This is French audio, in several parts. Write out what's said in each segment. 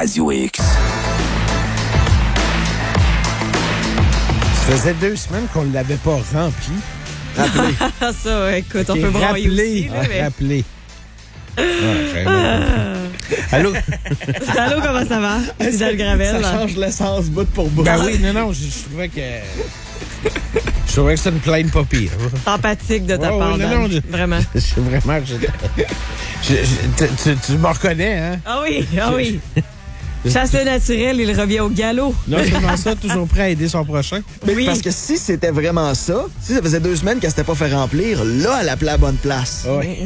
Radio X. Ça faisait 2 semaines qu'on ne l'avait pas rempli. Rappelez. Ça, écoute, on peut brailler aussi. Là, mais... Rappelez. Allô? Allô, comment ça va? C'est dans le Gravel. Ça change l'essence bout pour bout. Ben oui, non, je trouvais que... Je trouvais que c'était une plainte pas pire. Empathique de ta part, non, vraiment. Vraiment, tu me reconnais, hein? Ah oui. Chasse le naturel, il revient au galop. Non seulement ça, toujours prêt à aider son prochain. Mais Oui. parce que si c'était vraiment ça, si ça faisait 2 semaines qu'elle s'était pas fait remplir, là, elle appelait à la bonne place. Oui.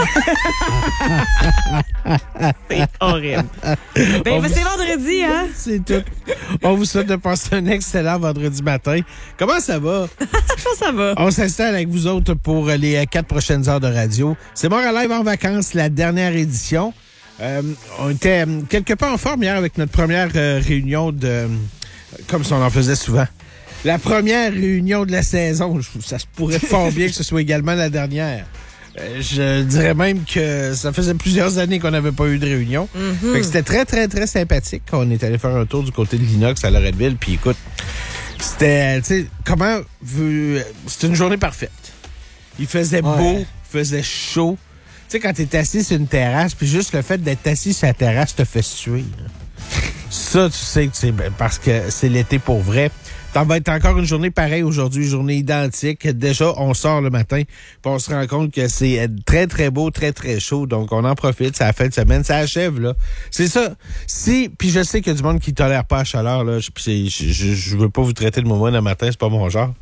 C'est horrible. Ben, c'est vendredi, hein? C'est tout. On vous souhaite de passer un excellent vendredi matin. Comment ça va? Ça va. On s'installe avec vous autres pour les 4 prochaines heures de radio. C'est Montréal Live en vacances, la dernière édition. On était quelque peu en forme hier avec notre première réunion de... Comme si on en faisait souvent. La première réunion de la saison. Ça se pourrait fort bien que ce soit également la dernière. Je dirais même que ça faisait plusieurs années qu'on n'avait pas eu de réunion. Fait que c'était très, très, très sympathique. On est allé faire un tour du côté de l'Inox à Loretteville. Puis écoute, c'était... Tu sais, comment... C'était une journée parfaite. Il faisait beau, il faisait chaud. Tu sais, quand t'es assis sur une terrasse, puis juste le fait d'être assis sur la terrasse te fait suer. Ça, tu sais que c'est parce que c'est l'été pour vrai. T'en vas être encore une journée pareille aujourd'hui, journée identique. Déjà, on sort le matin, puis on se rend compte que c'est très, très beau, très, très chaud. Donc, on en profite, c'est la fin de semaine, ça achève, là. C'est ça. Puis je sais qu'il y a du monde qui tolère pas la chaleur, là. Je veux pas vous traiter de moine le matin, c'est pas mon genre.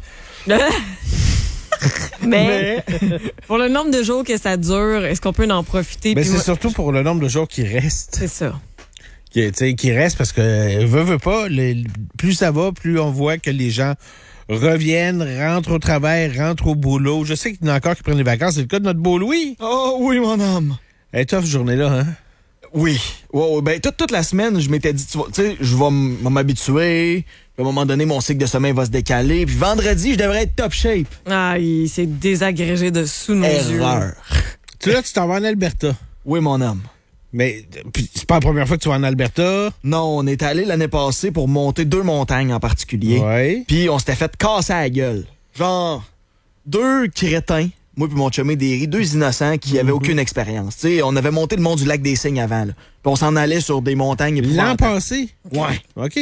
Mais pour le nombre de jours que ça dure, est-ce qu'on peut en profiter? Mais c'est surtout pour le nombre de jours qui restent. C'est ça. Qui restent parce que veut pas, plus ça va, plus on voit que les gens reviennent, rentrent au travail, rentrent au boulot. Je sais qu'il y en a encore qui prennent les vacances. C'est le cas de notre beau Louis. Oh oui, mon homme. Elle est tough, cette journée-là, hein? Oui. Ouais, ben, toute la semaine, je m'étais dit, tu sais, je vais m'habituer. À un moment donné, mon cycle de sommeil va se décaler. Puis vendredi, je devrais être top shape. Ah, il s'est désagrégé de sous nos yeux. Erreur. Tu t'en vas en Alberta. Oui, mon homme. Mais c'est pas la première fois que tu vas en Alberta. Non, on est allé l'année passée pour monter 2 montagnes en particulier. Ouais. Puis on s'était fait casser la gueule. Genre, 2 crétins, moi puis mon chumé Derry, 2 innocents qui avaient aucune expérience. Tu sais, on avait monté le mont du lac des Cygnes avant, là. Puis on s'en allait sur des montagnes. L'an passé? Ouais. OK.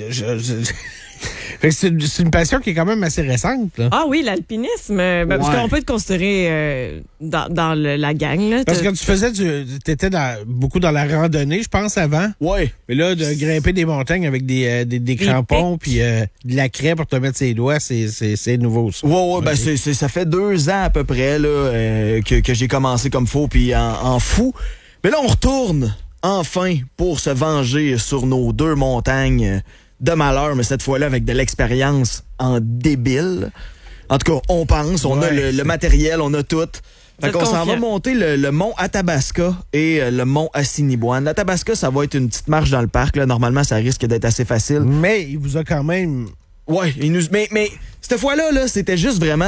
Fait que c'est une passion qui est quand même assez récente, là. Ah oui, l'alpinisme. Parce qu'on peut te considérer dans la gang. Là. Parce que t'étais beaucoup dans la randonnée, je pense, avant. Ouais. Mais là, de grimper des montagnes avec des crampons puis de la craie pour te mettre ses doigts, c'est nouveau, ça. Ouais, ben ça fait 2 ans à peu près là que j'ai commencé comme faux puis en fou. Mais là, on retourne enfin pour se venger sur nos 2 montagnes de malheur, mais cette fois-là avec de l'expérience en débile. En tout cas, on pense, on a le matériel, on a tout. Fait qu'on s'en va monter le mont Athabasca et le mont Assiniboine. L'Athabasca, ça va être une petite marche dans le parc. Là. Normalement, ça risque d'être assez facile. Mais il vous a quand même... Ouais, mais cette fois-là, c'était juste vraiment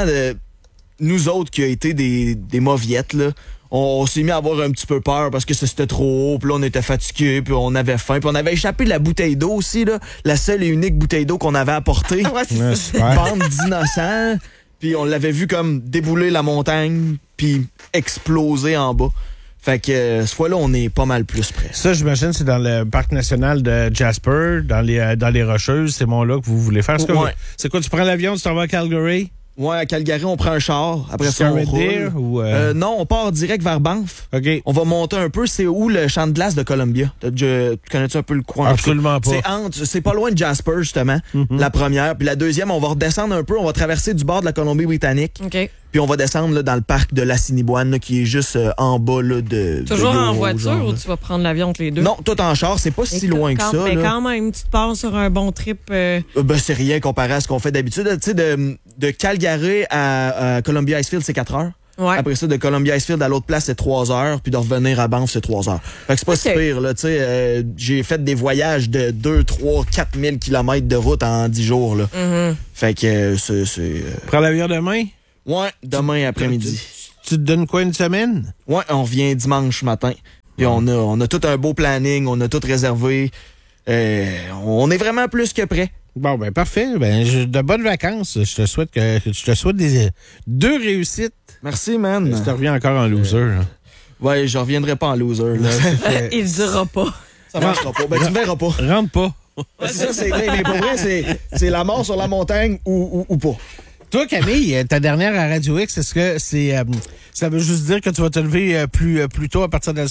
nous autres qui a été des mauviettes, là. On s'est mis à avoir un petit peu peur parce que c'était trop haut, puis là, on était fatigués, puis on avait faim, puis on avait échappé de la bouteille d'eau aussi, là. La seule et unique bouteille d'eau qu'on avait apportée. Ouais, c'est ça. Bande d'innocents. Puis on l'avait vu comme débouler la montagne, puis exploser en bas. Fait que cette fois-là, on est pas mal plus près. Ça, j'imagine, c'est dans le parc national de Jasper, dans les Rocheuses, ces monts-là que vous voulez faire. C'est quoi, tu prends l'avion, tu t'en vas à Calgary? Ouais, à Calgary, on prend un char. Après ça, on roule. Non, on part direct vers Banff. OK. On va monter un peu. C'est où le champ de glace de Columbia? Tu connais-tu un peu le coin? Absolument pas. C'est pas loin de Jasper, justement, la première. Puis la deuxième, on va redescendre un peu. On va traverser du bord de la Colombie-Britannique. OK. Puis on va descendre là, dans le parc de l'Assiniboine, là, qui est juste en bas là, de... Toujours de en Yoro, voiture genre, ou tu vas prendre l'avion entre les deux? Non, tout en char. C'est pas si loin que ça. Mais là. quand même, tu te pars sur un bon trip. Ben, c'est rien comparé à ce qu'on fait d'habitude. Tu sais, de Calgary à Columbia Icefield, c'est 4 heures. Ouais. Après ça, de Columbia Icefield à l'autre place, c'est 3 heures. Puis de revenir à Banff, c'est 3 heures. Fait que c'est pas si pire, là. Tu sais, j'ai fait des voyages de 2, 3, 4 000 kilomètres de route en 10 jours, là. Fait que c'est... Prends l'avion demain? Ouais, demain après-midi. Tu te donnes quoi, une semaine? Ouais, on revient dimanche matin. Puis on a tout un beau planning, on a tout réservé. on est vraiment plus que prêts. Bon, ben parfait. De bonnes vacances. Je te souhaite deux réussites. Merci, man. Je te reviens encore en loser. Ouais, je reviendrai pas en loser. Là. Il ne dira pas. Ça marchera pas. Ben, tu me verras pas. Rentre pas. C'est ça, mais pour vrai, c'est la mort sur la montagne ou pas. Toi, Camille, ta dernière à Radio X, est-ce que ça veut juste dire que tu vas te lever plus tard à partir de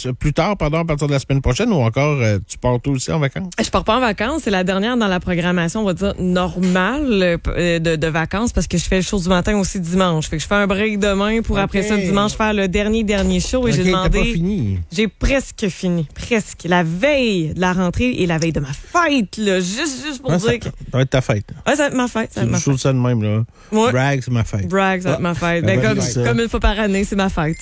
la semaine prochaine ou encore tu pars toi aussi en vacances? Je pars pas en vacances. C'est la dernière dans la programmation, on va dire, normale de vacances parce que je fais le show du matin aussi dimanche. Fait que je fais un break demain pour après ça, dimanche, faire le dernier show. Et j'ai demandé... T'as pas fini. J'ai presque fini. Presque. La veille de la rentrée et la veille de ma fête, là. Juste pour dire que... Ça va être ta fête. Ouais, ça va être ma fête. C'est toujours ça de même, là. Ouais. Bragg, c'est ma fête. Bragg, ça va être ma fête. Ben, comme une fois par année, c'est ma fête.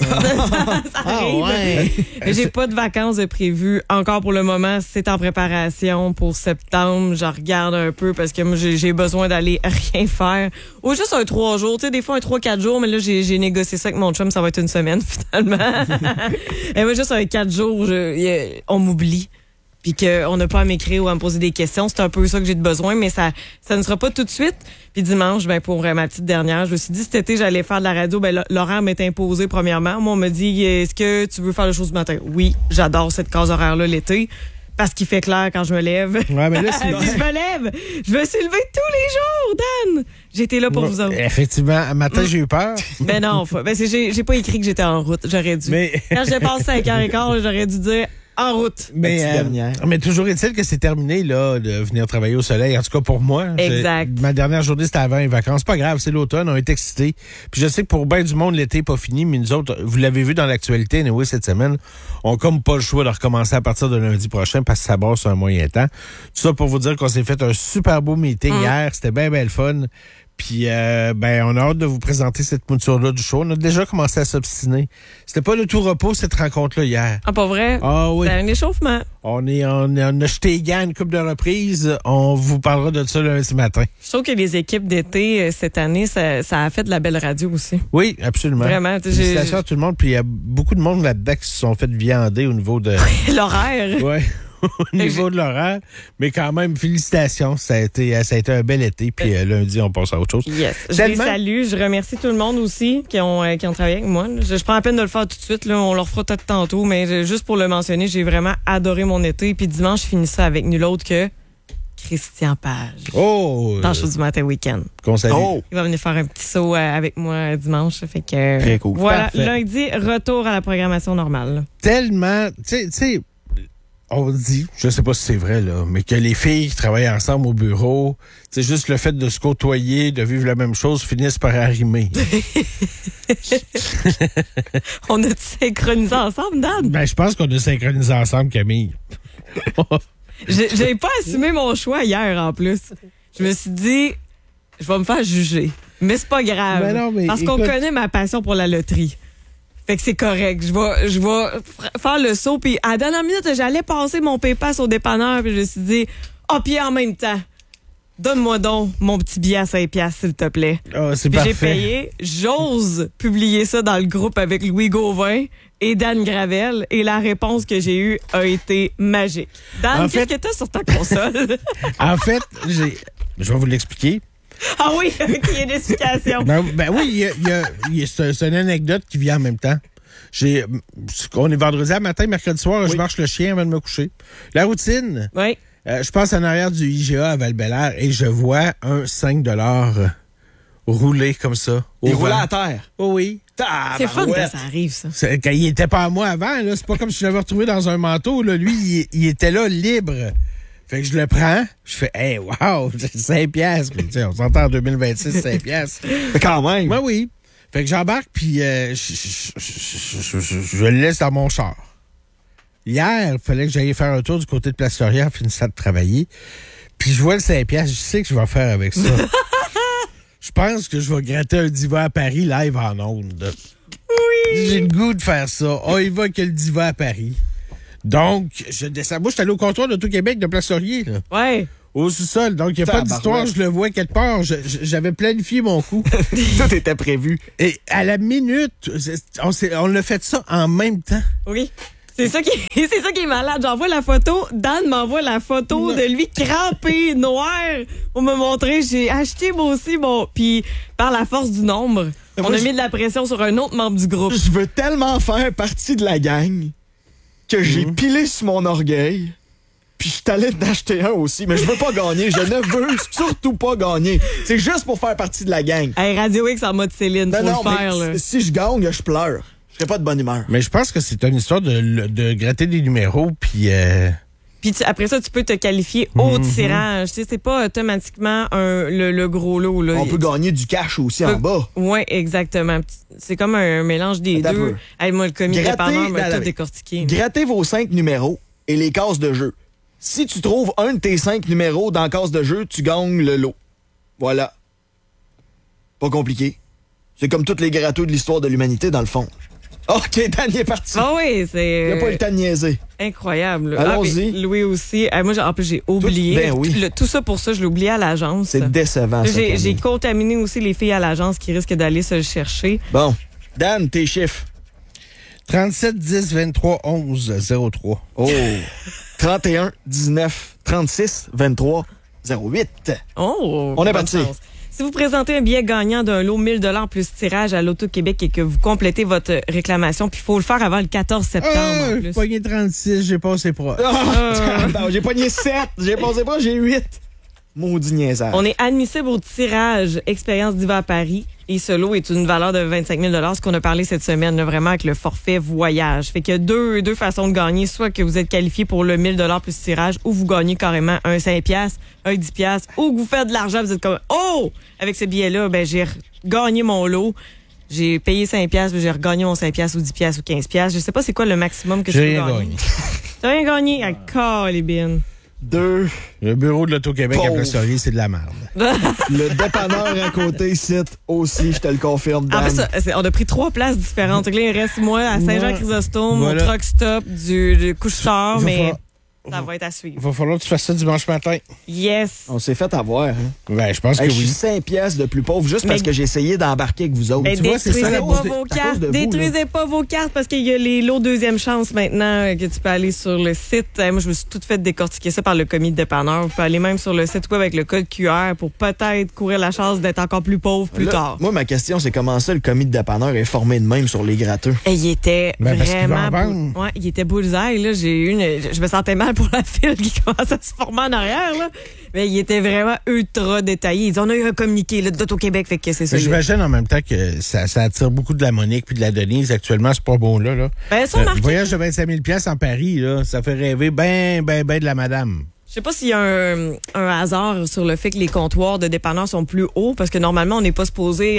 Ça arrive. Ouais. J'ai pas de vacances de prévues encore pour le moment. C'est en préparation pour septembre. Je regarde un peu parce que moi, j'ai besoin d'aller rien faire. Ou juste un 3 jours. Tu sais, des fois un 3-4 jours, mais là, j'ai négocié ça avec mon chum. Ça va être une semaine, finalement. Et moi, juste un 4 jours, on m'oublie. Puis qu'on n'a pas à m'écrire ou à me poser des questions. C'est un peu ça que j'ai de besoin, mais ça ne sera pas tout de suite. Puis dimanche, pour ma petite dernière, je me suis dit cet été, j'allais faire de la radio. L'horaire m'est imposé premièrement. Moi, on m'a dit, est-ce que tu veux faire le show du matin? Oui, j'adore cette case horaire-là l'été. Parce qu'il fait clair quand je me lève. Ouais, mais là, c'est... Puis je me lève. Je me suis levée tous les jours, Dan. J'étais là pour vous autres. Effectivement, un matin, j'ai eu peur. Ben non, j'ai pas écrit que j'étais en route. J'aurais dû. Mais... Quand je dépasse 5h15, j'aurais dû dire... En route. Mais toujours est-il que c'est terminé là de venir travailler au soleil. En tout cas pour moi. Exact. Ma dernière journée c'était avant les vacances. C'est pas grave, c'est l'automne. On est excités. Puis je sais que pour bien du monde l'été n'est pas fini, mais nous autres, vous l'avez vu dans l'actualité, anyway, cette semaine, on comme pas le choix de recommencer à partir de lundi prochain parce que ça brasse un moyen temps. Tout ça pour vous dire qu'on s'est fait un super beau meeting hier. C'était bien le fun. Puis, on a hâte de vous présenter cette mouture-là du show. On a déjà commencé à s'obstiner. C'était pas le tout repos, cette rencontre-là, hier. Ah, pas vrai? Ah oui. C'est un échauffement. On a jeté les gants une couple de reprises. On vous parlera de ça lundi matin. Je trouve que les équipes d'été, cette année, ça a fait de la belle radio aussi. Oui, absolument. Vraiment. Félicitations à tout le monde. Puis, il y a beaucoup de monde là-dedans qui se sont fait viander au niveau de... L'horaire. Oui. Au niveau de l'horaire, mais quand même, félicitations. Ça a été un bel été, puis lundi, on passe à autre chose. Yes. Je les salue. Je remercie tout le monde aussi qui ont travaillé avec moi. Je prends la peine de le faire tout de suite. Là. On le refera peut-être tantôt, mais juste pour le mentionner, j'ai vraiment adoré mon été. Puis dimanche, je finis ça avec nul autre que Christian Page. Oh! Dans le show du matin week-end. Qu'on salue. Oh! Il va venir faire un petit saut avec moi dimanche. Fait que, très cool. Voilà, parfait. Lundi, retour à la programmation normale. Là. Tellement, tu sais, on dit, je sais pas si c'est vrai, là, mais que les filles qui travaillent ensemble au bureau, c'est juste le fait de se côtoyer, de vivre la même chose, finissent par arrimer. On a synchronisé ensemble, Dan? Ben, je pense qu'on a synchronisé ensemble, Camille. J'ai pas assumé mon choix hier, en plus. Je me suis dit, je vais me faire juger. Mais c'est pas grave. Ben non, mais parce qu'on connaît ma passion pour la loterie. Fait que c'est correct. Je vais faire le saut. Puis à la dernière minute, j'allais passer mon PayPass au dépanneur. Puis je me suis dit, puis en même temps, donne-moi donc mon petit billet à 5$, s'il te plaît. C'est puis parfait. j'ai payé. J'ose publier ça dans le groupe avec Louis Gauvin et Dan Gravel. Et la réponse que j'ai eue a été magique. Dan, qu'est-ce que t'as sur ta console? En fait, je vais vous l'expliquer. Ah oui, il y a une explication. Ben oui, c'est une anecdote qui vient en même temps. On est vendredi à matin, mercredi soir, je marche le chien avant de me coucher. La routine. Oui. Je passe en arrière du IGA à Val-Bélair et je vois un 5$ rouler comme ça. Il roulait à terre. Oh oui. C'est fun quand ça arrive, ça. Quand il était pas à moi avant, là, c'est pas comme si je l'avais retrouvé dans un manteau. Là. Lui, il était là, libre. Fait que je le prends, je fais, hey, wow, c'est 5$. Mais, on s'entend en 2026, 5$. Quand même. Moi, oui. Fait que j'embarque, puis je le laisse dans mon char. Hier, il fallait que j'aille faire un tour du côté de Place Laurier en finissant de travailler. Puis je vois le 5$, je sais que je vais faire avec ça. Je pense que je vais gratter un diva à Paris live en ondes. Oui! J'ai le goût de faire ça. Il va que le diva à Paris. Donc, je descends. Moi, je suis allé au comptoir d'Auto-Québec de Place Laurier, là. Ouais. Au sous-sol. Donc, il n'y a pas d'histoire, je le vois quelque part. J'avais planifié mon coup. Tout était prévu. Et à la minute, on a fait ça en même temps. Oui. C'est ça qui est malade. J'envoie la photo. Dan m'envoie la photo de lui crampé, noir, pour me montrer. J'ai acheté moi aussi mon. Puis par la force du nombre, on a mis de la pression sur un autre membre du groupe. Je veux tellement faire partie de la gang que j'ai pilé sur mon orgueil. Puis je suis allé d'acheter un aussi, mais je veux pas gagner. Je ne veux surtout pas gagner. C'est juste pour faire partie de la gang. Hey, Radio X en mode Céline, faut le faire. Là. Si je gagne, je pleure. Je serai pas de bonne humeur. Mais je pense que c'est une histoire de gratter des numéros, puis... Puis après ça, tu peux te qualifier au tirage. Tu sais, c'est pas automatiquement le gros lot. Là. On peut gagner du cash aussi en bas. Oui, exactement. C'est comme un mélange des deux. Hey, moi, le commis dépanneur m'a tout décortiqué. Grattez vos 5 numéros et les cases de jeu. Si tu trouves un de tes 5 numéros dans la case de jeu, tu gagnes le lot. Voilà. Pas compliqué. C'est comme tous les gratteux de l'histoire de l'humanité, dans le fond. OK, Dan est parti. Ah oui, c'est... Il n'a pas eu le temps de niaiser. Incroyable. Allons-y. Louis aussi. Moi, en plus, j'ai oublié. Tout ça pour ça, je l'ai oublié à l'agence. C'est décevant, ça. J'ai contaminé aussi les filles à l'agence qui risquent d'aller se le chercher. Bon. Dan, tes chiffres. 37, 10, 23, 11, 03. Oh. 31, 19, 36, 23, 08. Oh. On est parti. Si vous présentez un billet gagnant d'un lot 1000 $ plus tirage à l'Auto-Québec et que vous complétez votre réclamation, puis il faut le faire avant le 14 septembre. J'ai pogné 36, j'ai passé proche. J'ai pogné 7, j'ai passé proche, j'ai 8. Maudit niaisage. On est admissible au tirage Expérience d'Hiver à Paris et ce lot est une valeur de 25 000 $, ce qu'on a parlé cette semaine, là, vraiment avec le forfait voyage. Fait qu'il y a deux façons de gagner, soit que vous êtes qualifié pour le 1000 $ plus tirage ou vous gagnez carrément un 5$, un 10$ ou que vous faites de l'argent, vous êtes comme « Oh! Avec ce billet-là, ben j'ai gagné mon lot. J'ai payé 5$, puis j'ai regagné mon 5$ ou 10$ ou 15$. Je sais pas c'est quoi le maximum que tu peux gagner. T'as rien gagné? À calibine. 2. Le bureau de l'Auto-Québec à Pressorie, c'est de la merde. Le dépanneur à côté, site aussi, je te le confirme, Dan. En fait, on a pris 3 places différentes. Donc là, il reste moi à Saint-Jean-Chrysostome, au truck stop du couche-tard, mais ça va être à suivre. Il va falloir que tu fasses ça dimanche matin. Yes. On s'est fait avoir. Hein? Ben, je pense que oui. Je suis 5$ de plus pauvre juste parce que j'ai essayé d'embarquer avec vous autres. Ben, tu vois, c'est ça. Détruisez pas vos cartes parce qu'il y a les lots deuxième chance maintenant que tu peux aller sur le site. Moi, je me suis tout fait décortiquer ça par le commis de dépanneur. Vous pouvez aller même sur le site web avec le code QR pour peut-être courir la chance d'être encore plus pauvre plus tard. Moi, ma question, c'est comment ça, le commis de dépanneur est formé de même sur les gratteux? Et il était vraiment... Ouais, il était bullseye. Là. Je me sentais mal pour la file qui commence à se former en arrière, là. Mais il était vraiment ultra détaillé. Ils disent, on a eu un communiqué d'Auto-Québec, fait que c'est ça. J'imagine en même temps que ça attire beaucoup de la Monique puis de la Denise. Actuellement, c'est pas bon là. Ben, le voyage de 25 000 $ en Paris, là, ça fait rêver ben de la madame. Je sais pas s'il y a un hasard sur le fait que les comptoirs de dépanneurs sont plus hauts, parce que normalement, on n'est pas supposé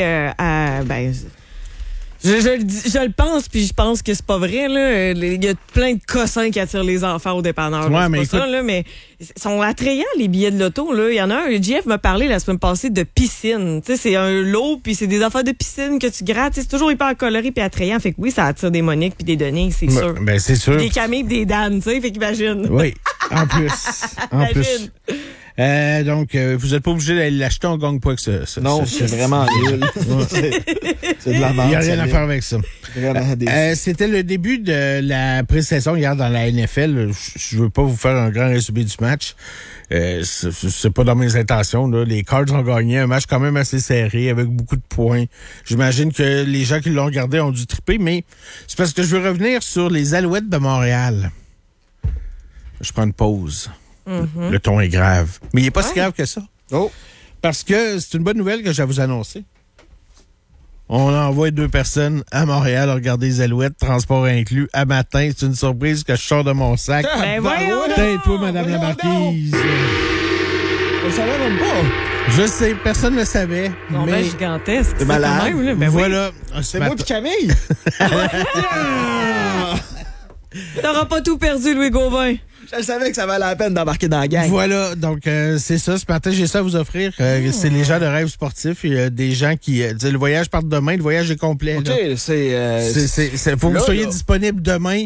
Je le pense, puis je pense que c'est pas vrai, là. Il y a plein de cossins qui attirent les enfants au dépanneur. Ouais, mais c'est pas ça, là, mais ils sont attrayants, les billets de l'auto, là. Il y en a un, JF m'a parlé la semaine passée de piscine. Tu sais, c'est un lot, puis c'est des affaires de piscine que tu grattes. C'est toujours hyper coloré puis attrayant. Fait que oui, ça attire des Moniques puis des Denis, c'est sûr. Ben, c'est sûr. Des Camille pis des Dan, tu sais. Fait qu'imagine. Oui, en plus. En plus. Donc, vous n'êtes pas obligé d'aller l'acheter, on gagne pas avec ça. Non, c'est vraiment nul. C'est de la merde. Il n'y a rien à faire avec ça. Vraiment c'était le début de la pré-saison hier dans la NFL. Je veux pas vous faire un grand résumé du match. C'est pas dans mes intentions, là. Les Cards ont gagné un match quand même assez serré, avec beaucoup de points. J'imagine que les gens qui l'ont regardé ont dû triper, mais c'est parce que je veux revenir sur les Alouettes de Montréal. Je prends une pause. Mm-hmm. Le ton est grave. Mais il n'est pas si grave que ça. Oh. Parce que c'est une bonne nouvelle que je vais vous annoncer. On envoie 2 personnes à Montréal à regarder les Alouettes, transport inclus, à matin. C'est une surprise que je sors de mon sac. Ben voyons donc! Tais-toi, Madame la Marquise. On le savait même pas. Je sais, personne ne le savait. Non, mais gigantesque. C'est malade. Quand même, là. Ben voilà. Oui. C'est moi puis Camille. T'auras pas tout perdu, Louis Gauvin. Je savais que ça valait la peine d'embarquer dans la gang. Voilà, donc c'est ça. Ce matin, j'ai ça à vous offrir. C'est les gens de rêve sportif. Il y a des gens qui... le voyage part demain, le voyage est complet. OK, faut que vous soyez disponible demain.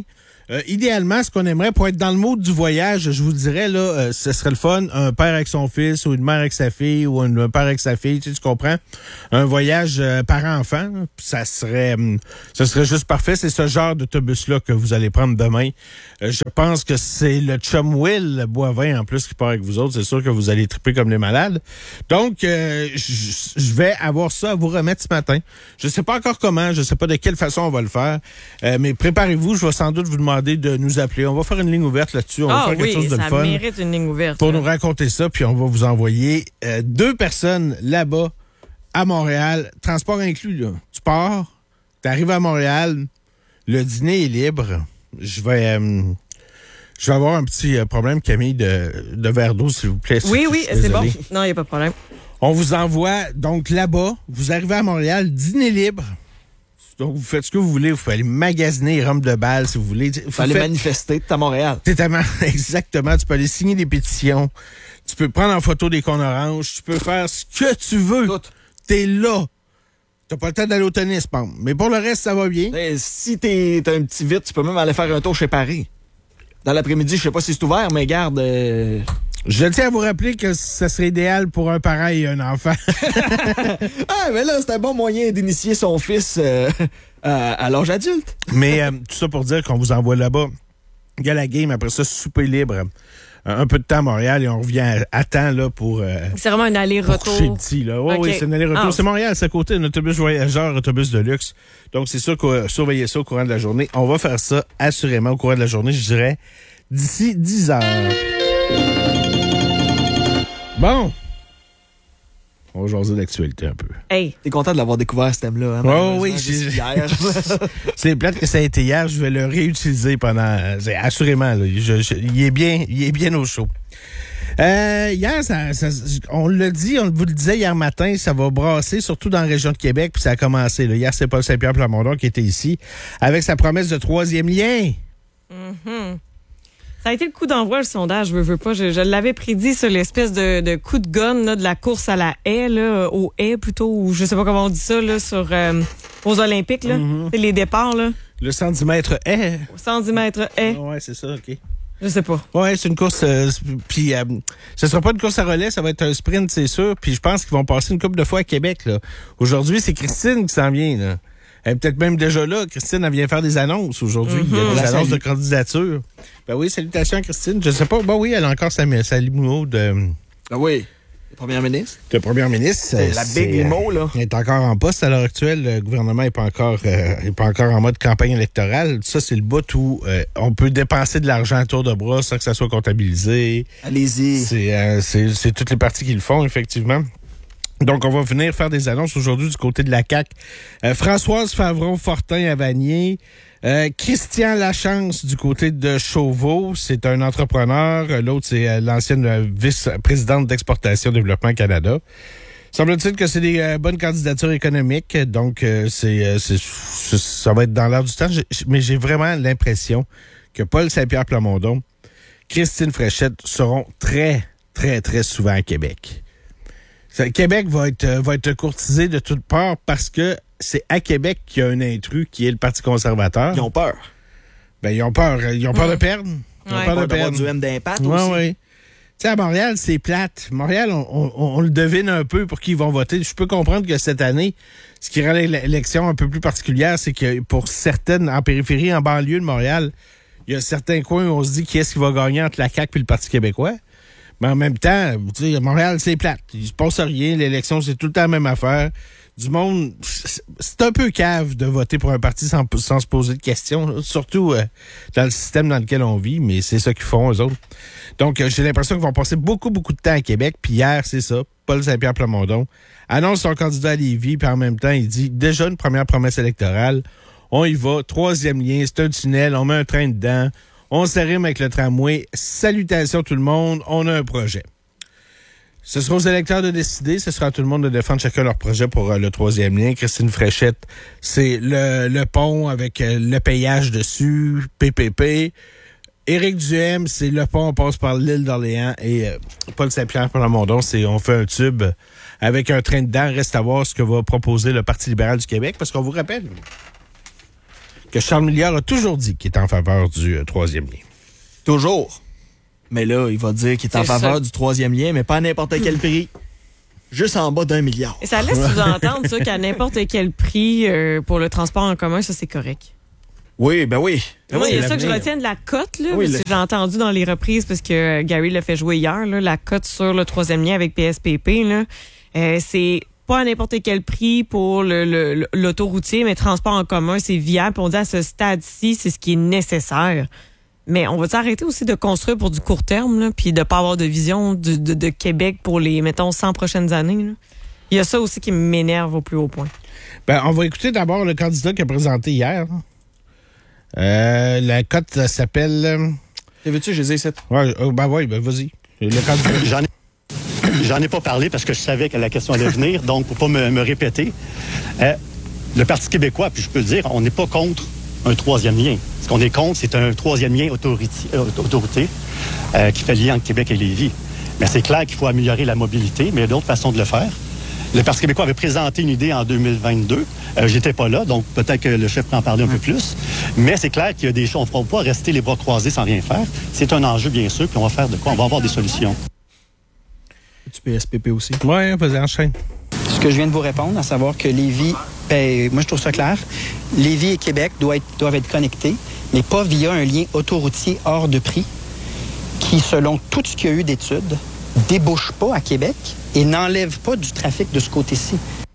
Idéalement, ce qu'on aimerait pour être dans le mode du voyage, je vous dirais, là, ce serait le fun, un père avec son fils ou une mère avec sa fille ou un père avec sa fille, tu comprends? Un voyage parent-enfant, ça serait juste parfait. C'est ce genre d'autobus-là que vous allez prendre demain. Je pense que c'est le chum Will Boivin, en plus, qui part avec vous autres. C'est sûr que vous allez triper comme les malades. Donc, je vais avoir ça à vous remettre ce matin. Je sais pas encore comment, je sais pas de quelle façon on va le faire, mais préparez-vous, je vais sans doute vous demander de nous appeler. On va faire une ligne ouverte là-dessus. On va faire quelque chose de le fun. Ça mérite une ligne ouverte. Pour nous raconter ça, puis on va vous envoyer 2 personnes là-bas à Montréal. Transport inclus, là. Tu pars, t'arrives à Montréal, le dîner est libre. Je vais avoir un petit problème, Camille, de verre d'eau, s'il vous plaît. Oui, c'est bon. Non, il n'y a pas de problème. On vous envoie donc là-bas. Vous arrivez à Montréal, dîner libre. Donc, vous faites ce que vous voulez. Vous pouvez aller magasiner rhum de balle, si vous voulez. Vous aller manifester, t'es à Montréal. Exactement. Tu peux aller signer des pétitions. Tu peux prendre en photo des cônes oranges. Tu peux faire ce que tu veux. Tout. T'es là. T'as pas le temps d'aller au tennis, Pam. Mais pour le reste, ça va bien. Si t'as un petit vite, tu peux même aller faire un tour chez Paris. Dans l'après-midi, je sais pas si c'est ouvert, mais garde... Je tiens à vous rappeler que ça serait idéal pour un parent et un enfant. Ah, mais là, c'est un bon moyen d'initier son fils à l'âge adulte. Mais tout ça pour dire qu'on vous envoie là-bas. Il y a la game, après ça, souper libre. Un peu de temps à Montréal et on revient à temps là, pour... c'est vraiment un aller-retour. Chez le petit, là. Ouais, okay. Oui, c'est un aller-retour. Ah, c'est Montréal, c'est à côté, un autobus voyageur, autobus de luxe. Donc, c'est sûr que surveillez ça au courant de la journée. On va faire ça assurément au courant de la journée, je dirais, d'ici 10 heures. Bon. On va jaser d'actualité un peu. Hey. T'es content de l'avoir découvert, ce thème-là, hein? Oh oui, c'est plate que ça a été hier. Je vais le réutiliser pendant... assurément, là. Il est bien au chaud. Hier, on l'a dit, on vous le disait hier matin, ça va brasser, surtout dans la région de Québec, puis ça a commencé. Là. Hier, c'est Paul Saint-Pierre Plamondon qui était ici, avec sa promesse de 3e lien. Mm-hmm. Ça a été le coup d'envoi, le sondage, je veux pas. Je l'avais prédit sur l'espèce de coup de gun là, de la course à la haie, là, aux haies plutôt, ou je sais pas comment on dit ça, là, sur aux Olympiques, là. Mm-hmm. C'est les départs, là. Le centimètre haie. Centimètre haie. Ouais, c'est ça, OK. Je sais pas. Ouais, c'est une course, puis ce sera pas une course à relais, ça va être un sprint, c'est sûr, puis je pense qu'ils vont passer une couple de fois à Québec, là. Aujourd'hui, c'est Christine qui s'en vient, là. Elle est peut-être même déjà là. Christine, elle vient faire des annonces aujourd'hui. Il y a des annonces de candidature. Ben oui, salutations à Christine. Je sais pas. Ben oui, elle a encore sa limo de... Ah oui, la première ministre. La première ministre. C'est la big limo, là. Elle est encore en poste à l'heure actuelle. Le gouvernement n'est pas encore en mode campagne électorale. Ça, c'est le bout où on peut dépenser de l'argent à tour de bras sans que ça soit comptabilisé. Allez-y. C'est toutes les parties qui le font, effectivement. Donc, on va venir faire des annonces aujourd'hui du côté de la CAQ. Françoise Favron-Fortin à Vanier. Christian Lachance du côté de Chauveau. C'est un entrepreneur. L'autre, c'est l'ancienne vice-présidente d'Exportation Développement Canada. Semble-t-il que c'est des bonnes candidatures économiques. Donc, ça va être dans l'air du temps. Mais j'ai vraiment l'impression que Paul Saint-Pierre Plamondon, Christine Fréchette seront très, très, très souvent à Québec. Québec va être courtisé de toutes parts parce que c'est à Québec qu'il y a un intrus qui est le Parti conservateur. Ils ont peur. Ben, ils ont peur. Ils ont peur de perdre. Ils ont peur de perdre. Du M d'impact aussi. Oui. Tu sais, à Montréal, c'est plate. Montréal, on le devine un peu pour qui ils vont voter. Je peux comprendre que cette année, ce qui rend l'élection un peu plus particulière, c'est que pour certaines, en périphérie, en banlieue de Montréal, il y a certains coins où on se dit qui est-ce qui va gagner entre la CAQ et le Parti québécois. Mais en même temps, tu sais, Montréal, c'est plate. Il se passe rien. L'élection, c'est tout le temps la même affaire. Du monde, c'est un peu cave de voter pour un parti sans se poser de questions, là. Surtout dans le système dans lequel on vit, mais c'est ça qu'ils font, eux autres. Donc, j'ai l'impression qu'ils vont passer beaucoup, beaucoup de temps à Québec. Puis hier, c'est ça, Paul Saint-Pierre Plamondon annonce son candidat à Lévis, puis en même temps, il dit déjà une première promesse électorale. On y va, 3e lien, c'est un tunnel, on met un train dedans. On s'arrime avec le tramway. Salutations tout le monde. On a un projet. Ce sera aux électeurs de décider. Ce sera à tout le monde de défendre chacun leur projet pour le 3e lien. Christine Fréchette, c'est le pont avec le payage dessus, PPP. Éric Duhem, c'est le pont, on passe par l'île d'Orléans. Et Paul Saint-Pierre Plamondon, c'est on fait un tube avec un train dedans. Reste à voir ce que va proposer le Parti libéral du Québec. Parce qu'on vous rappelle que que Charles Milliard a toujours dit qu'il est en faveur du troisième lien. Toujours. Mais là, il va dire qu'il est en faveur du troisième lien, mais pas à n'importe quel prix. Juste en bas d'1 milliard. Et ça laisse sous-entendre ça qu'à n'importe quel prix pour le transport en commun, ça, c'est correct. Oui, ben oui. Moi, il y a ça que je retiens de la cote, là, parce que j'ai entendu dans les reprises, parce que Gary l'a fait jouer hier, là, la cote sur le troisième lien avec PSPP, là, c'est pas à n'importe quel prix pour l'autoroutier, mais transport en commun, c'est viable. Puis on dit à ce stade-ci, c'est ce qui est nécessaire. Mais on va s'arrêter aussi de construire pour du court terme, là, puis de pas avoir de vision de Québec pour les, mettons, 100 prochaines années. Là. Il y a ça aussi qui m'énerve au plus haut point. Ben, on va écouter d'abord le candidat qui a présenté hier. La cote s'appelle... Veux-tu, je les ai ici. Ouais, ben vas-y. Le candidat... J'en ai pas parlé parce que je savais que la question allait venir, donc pour pas me répéter. Le Parti québécois, puis je peux le dire, on n'est pas contre un troisième lien. Ce qu'on est contre, c'est un troisième lien autorité qui fait le lien entre Québec et Lévis. Mais c'est clair qu'il faut améliorer la mobilité, mais il y a d'autres façons de le faire. Le Parti québécois avait présenté une idée en 2022. J'étais pas là, donc peut-être que le chef peut en parler un peu plus. Mais c'est clair qu'il y a des choses. On ne peut pas rester les bras croisés sans rien faire. C'est un enjeu, bien sûr, puis on va faire de quoi? On va avoir des solutions. Du PSPP aussi. Oui, vas-y, enchaîne. Ce que je viens de vous répondre, à savoir que Lévis, moi je trouve ça clair, Lévis et Québec doivent être connectés, mais pas via un lien autoroutier hors de prix qui, selon tout ce qu'il y a eu d'études, débouche pas à Québec et n'enlève pas du trafic de ce côté-ci.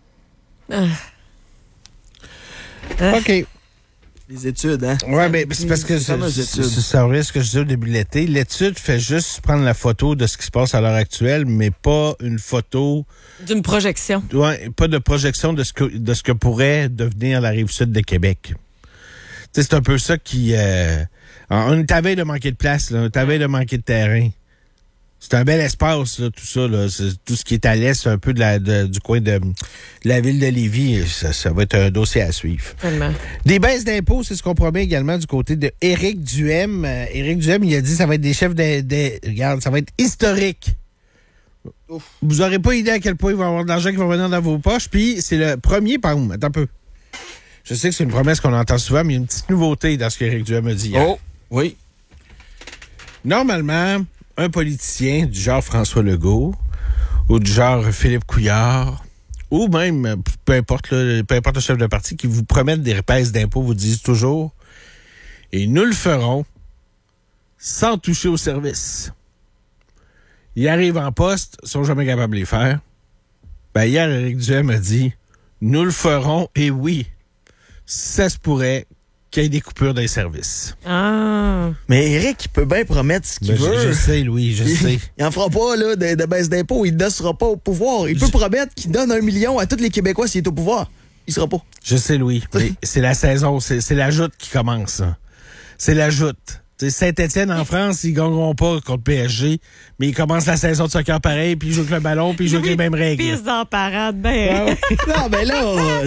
OK. Les études, hein? Oui, mais c'est parce que c'est vrai ce que je disais au début de l'été. L'étude fait juste prendre la photo de ce qui se passe à l'heure actuelle, mais pas une photo... D'une projection. Oui, pas de projection de ce que pourrait devenir la Rive-Sud de Québec. Tu sais, c'est un peu ça qui... on est à veille de manquer de place, là. On est à veille de manquer de terrain. C'est un bel espace, là, tout ça. Là. Tout ce qui est à l'est, un peu du coin de la ville de Lévis. Ça va être un dossier à suivre. Tellement. Des baisses d'impôts, c'est ce qu'on promet également du côté de Éric Duhem. Éric Duhem, il a dit que ça va être des chefs regarde, ça va être historique. Ouf. Vous n'aurez pas idée à quel point il va y avoir de l'argent qui va venir dans vos poches. Puis c'est le premier, par exemple, attends un peu. Je sais que c'est une promesse qu'on entend souvent, mais il y a une petite nouveauté dans ce qu'Éric Duhem a dit hier. Oh, oui. Normalement, un politicien du genre François Legault ou du genre Philippe Couillard ou même, peu importe le chef de parti qui vous promettent des baisses d'impôts, vous disent toujours et nous le ferons sans toucher au service. Ils arrivent en poste, ils sont jamais capables de les faire. Ben, hier, Éric Duhem a dit nous le ferons et oui, ça se pourrait qu'il y ait des coupures dans les services. Ah. Mais Éric, il peut bien promettre ce qu'il veut. Je sais, Louis, je sais. Il n'en fera pas là, de baisse d'impôts. Il ne sera pas au pouvoir. Il peut promettre qu'il donne 1 million à tous les Québécois s'il est au pouvoir. Il sera pas. Je sais, Louis. Mais c'est la saison. C'est la joute qui commence. Hein. C'est la joute. Saint-Étienne, en France, ils ne gagneront pas contre PSG, mais ils commencent la saison de soccer pareil, puis ils jouent avec le ballon, puis ils jouent avec les mêmes règles. Pisse en parade, ben. Non, mais là,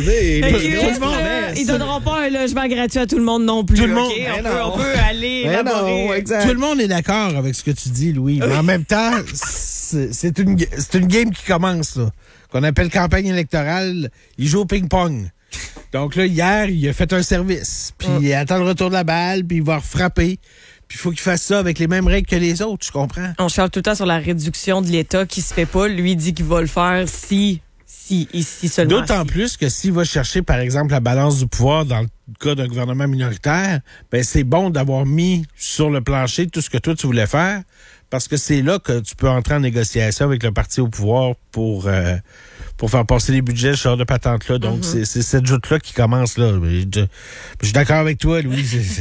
ils donneront pas un logement gratuit à tout le monde non plus. Tout le monde. Okay? On peut aller élaborer. Tout le monde est d'accord avec ce que tu dis, Louis, mais en même temps, c'est une game qui commence, là, qu'on appelle campagne électorale. Ils jouent au ping-pong. Donc là, hier, il a fait un service. Puis il attend le retour de la balle, puis il va frapper. Puis il faut qu'il fasse ça avec les mêmes règles que les autres, tu comprends? On charle tout le temps sur la réduction de l'État qui se fait pas. Lui dit qu'il va le faire si seulement. D'autant plus que s'il va chercher, par exemple, la balance du pouvoir dans le cas d'un gouvernement minoritaire, ben c'est bon d'avoir mis sur le plancher tout ce que toi, tu voulais faire, parce que c'est là que tu peux entrer en négociation avec le parti au pouvoir pour faire passer les budgets, ce genre de patente-là. Donc, c'est cette joute-là qui commence là. Je suis d'accord avec toi, Louis.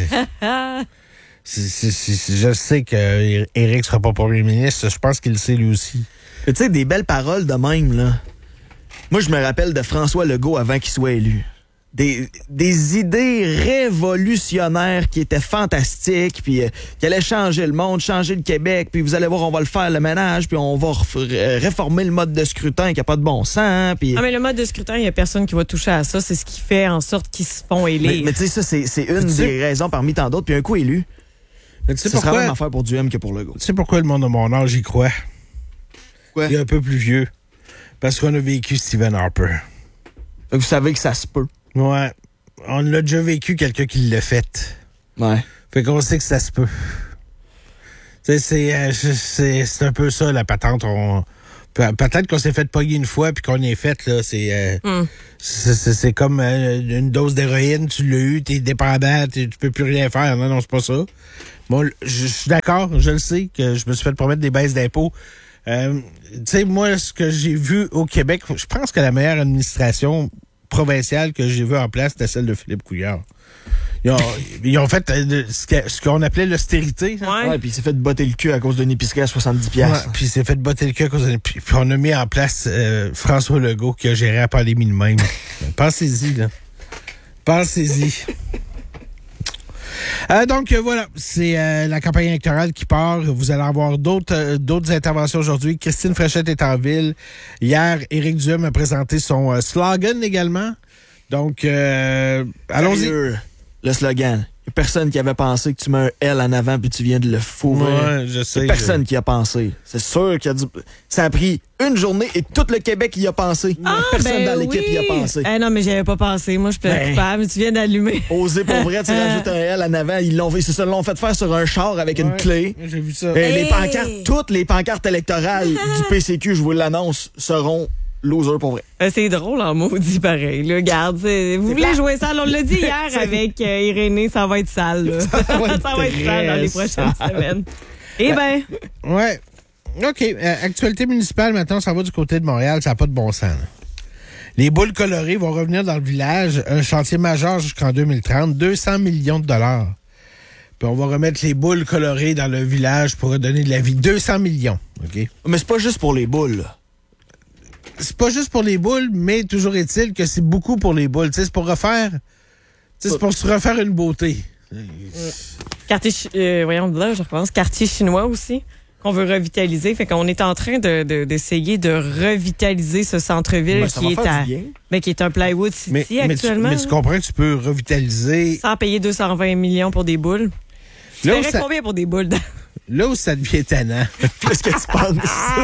Je sais qu'Éric sera pas premier ministre. Je pense qu'il le sait lui aussi. Tu sais, des belles paroles de même, là. Moi, je me rappelle de François Legault avant qu'il soit élu. Des idées révolutionnaires qui étaient fantastiques, puis qui allaient changer le monde, changer le Québec, puis vous allez voir, on va le faire, le ménage, puis on va réformer le mode de scrutin qui n'a pas de bon sens. Puis... Ah, mais le mode de scrutin, il n'y a personne qui va toucher à ça. C'est ce qui fait en sorte qu'ils se font élire. Mais tu sais, ça, c'est une des raisons parmi tant d'autres. Puis un coup élu, ce sera la même affaire pour Duhem que pour Legault. Tu sais pourquoi le monde de mon âge y croit? Quoi? Il est un peu plus vieux. Parce qu'on a vécu Stephen Harper. Vous savez que ça se peut. Ouais. on a déjà vécu quelqu'un qui l'a fait. Ouais. Fait qu'on sait que ça se peut. Tu sais, c'est un peu ça, la patente. Peut-être qu'on s'est fait pogner une fois puis qu'on est fait, là. C'est comme une dose d'héroïne, tu l'as eu, t'es dépendant, tu peux plus rien faire. Non, c'est pas ça. Moi, je suis d'accord, je le sais, que je me suis fait promettre des baisses d'impôts. Tu sais, moi, ce que j'ai vu au Québec, je pense que la meilleure administration provinciale que j'ai vue en place, c'était celle de Philippe Couillard. Ils ont fait ce qu'on appelait l'austérité. Ouais, puis il s'est fait botter le cul à cause d'une épicerie à 70$. Ouais, puis il s'est fait botter le cul à cause d'une... Puis on a mis en place François Legault qui a géré la pandémie de même. Pensez-y, là. Pensez-y. Donc voilà, c'est la campagne électorale qui part. Vous allez avoir d'autres interventions aujourd'hui. Christine Fréchette est en ville. Hier, Éric Duhem a présenté son slogan également. Donc, allons-y. Le slogan. Il n'y a personne qui avait pensé que tu mets un L en avant puis tu viens de le fourrer. Ouais, je sais. Personne qui a pensé. C'est sûr qu'il y a ça a pris une journée et tout le Québec y a pensé. Personne dans l'équipe y a pensé. Non, mais j'y avais pas pensé. Moi, je suis coupable. Tu viens d'allumer. Osez pour vrai, tu rajoutes un L en avant. Ils l'ont fait faire sur un char avec une clé. J'ai vu ça. Les pancartes, toutes les pancartes électorales du PCQ, je vous l'annonce, seront loser pour vrai. C'est drôle en maudit pareil. Là, regarde, vous voulez jouer ça? On l'a dit hier avec Irénée, ça va être sale. Là. Ça va être sale dans les prochaines semaines. Eh ben. Ouais. OK. Actualité municipale, maintenant, ça va du côté de Montréal. Ça n'a pas de bon sens. Là. Les boules colorées vont revenir dans le village. Un chantier majeur jusqu'en 2030. 200 millions de dollars. Puis on va remettre les boules colorées dans le village pour redonner de la vie. 200 millions. OK? Mais c'est pas juste pour les boules, là. C'est pas juste pour les boules, mais toujours est-il que c'est beaucoup pour les boules. Tu sais, c'est pour refaire... c'est pour se refaire une beauté. Quartier... voyons, là, je recommence. Quartier chinois aussi, qu'on veut revitaliser. Fait qu'on est en train d'essayer de revitaliser ce centre-ville qui est un Plywood City actuellement. Mais tu comprends que tu peux revitaliser... Sans payer 220 millions pour des boules. Tu paierais combien pour des boules? Là où ça devient tannant... Qu'est-ce que tu penses?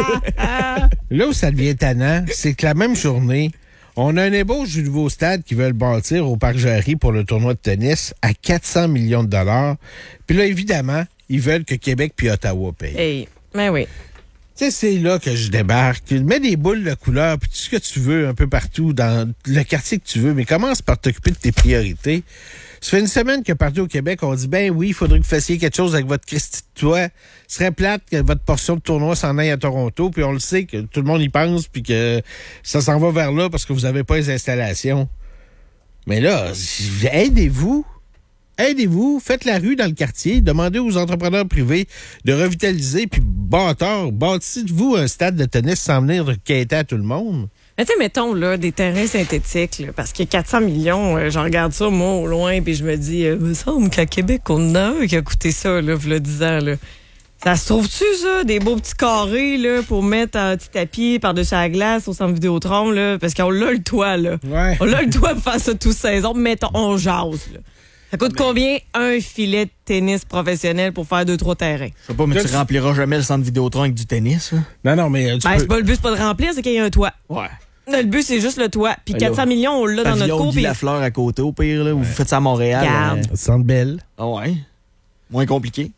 Là où ça devient tannant, c'est que la même journée, on a un ébauche du nouveau stade qu'ils veulent bâtir au Parc Jarry pour le tournoi de tennis à 400 millions de dollars. Puis là, évidemment, ils veulent que Québec puis Ottawa payent. Hey, ben oui. Tu sais, c'est là que je débarque. Mets des boules de couleur, puis tout ce que tu veux un peu partout dans le quartier que tu veux, mais commence par t'occuper de tes priorités. Ça fait une semaine que partout au Québec, on dit, ben oui, il faudrait que vous fassiez quelque chose avec votre Christie de toit. Ce serait plate que votre portion de tournoi s'en aille à Toronto, puis on le sait que tout le monde y pense, puis que ça s'en va vers là parce que vous n'avez pas les installations. Mais là, aidez-vous. Aidez-vous, faites la rue dans le quartier, demandez aux entrepreneurs privés de revitaliser, puis bâtissez-vous un stade de tennis sans venir quêter à tout le monde. Mais tu sais, mettons, là, des terrains synthétiques, là, parce que 400 millions, je regarde ça, moi, au loin, puis je me dis, il me semble qu'à Québec, on en a un qui a coûté ça, là, v'là 10 ans, là. Ça se trouve-tu, ça, des beaux petits carrés, là, pour mettre un petit tapis par-dessus la glace au centre Vidéotron, là, parce qu'on a le toit, là. Ouais. On a le toit pour faire ça toute saison, mettons, on jase, là. Ça coûte combien un filet de tennis professionnel pour faire 2-3 terrains? Je sais pas, mais tu rempliras jamais le centre Vidéotron avec du tennis, là. Non, mais c'est pas le but, c'est pas de remplir, c'est qu'il y a un toit. Ouais. Le but, c'est juste le toit. Puis 400 millions, on l'a dans notre cour. Puis la fleur à côté, au pire, là, où vous faites ça à Montréal. Ça sent belle. Ah ouais. Moins compliqué.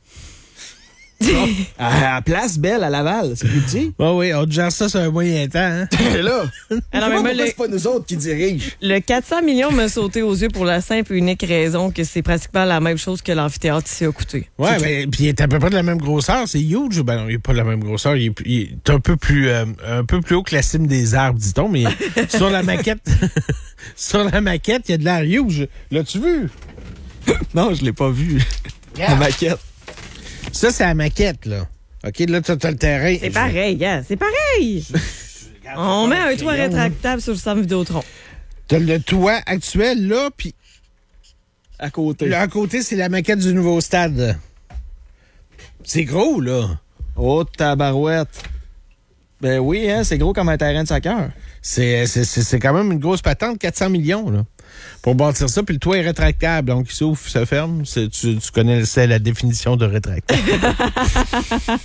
À Place Belle, à Laval, c'est plus petit. Oui, on gère ça sur un moyen temps. Hein? Et là, c'est pas nous autres qui dirigent. Le 400 millions m'a sauté aux yeux pour la simple et unique raison que c'est pratiquement la même chose que l'amphithéâtre ici a coûté. Oui, mais puis il est à peu près de la même grosseur. C'est huge. Ben non, il n'est pas de la même grosseur. Il est un peu plus haut que la cime des arbres, dit-on. Mais sur la maquette, il y a de l'air huge. L'as-tu vu? Non, je l'ai pas vu. Yeah. La maquette. Ça, c'est la maquette, là. OK, là, tu as le terrain. C'est pareil, yeah, c'est pareil. On met un toit rétractable sur le centre Vidéotron. Tu as le toit actuel, là, puis... À côté. Là, à côté, c'est la maquette du nouveau stade. C'est gros, là. Oh, tabarouette. Ben oui, hein, c'est gros comme un terrain de soccer. C'est quand même une grosse patente, 400 millions, là. Pour bâtir ça, puis le toit est rétractable, donc il s'ouvre, se ferme. Tu connais la définition de rétractable.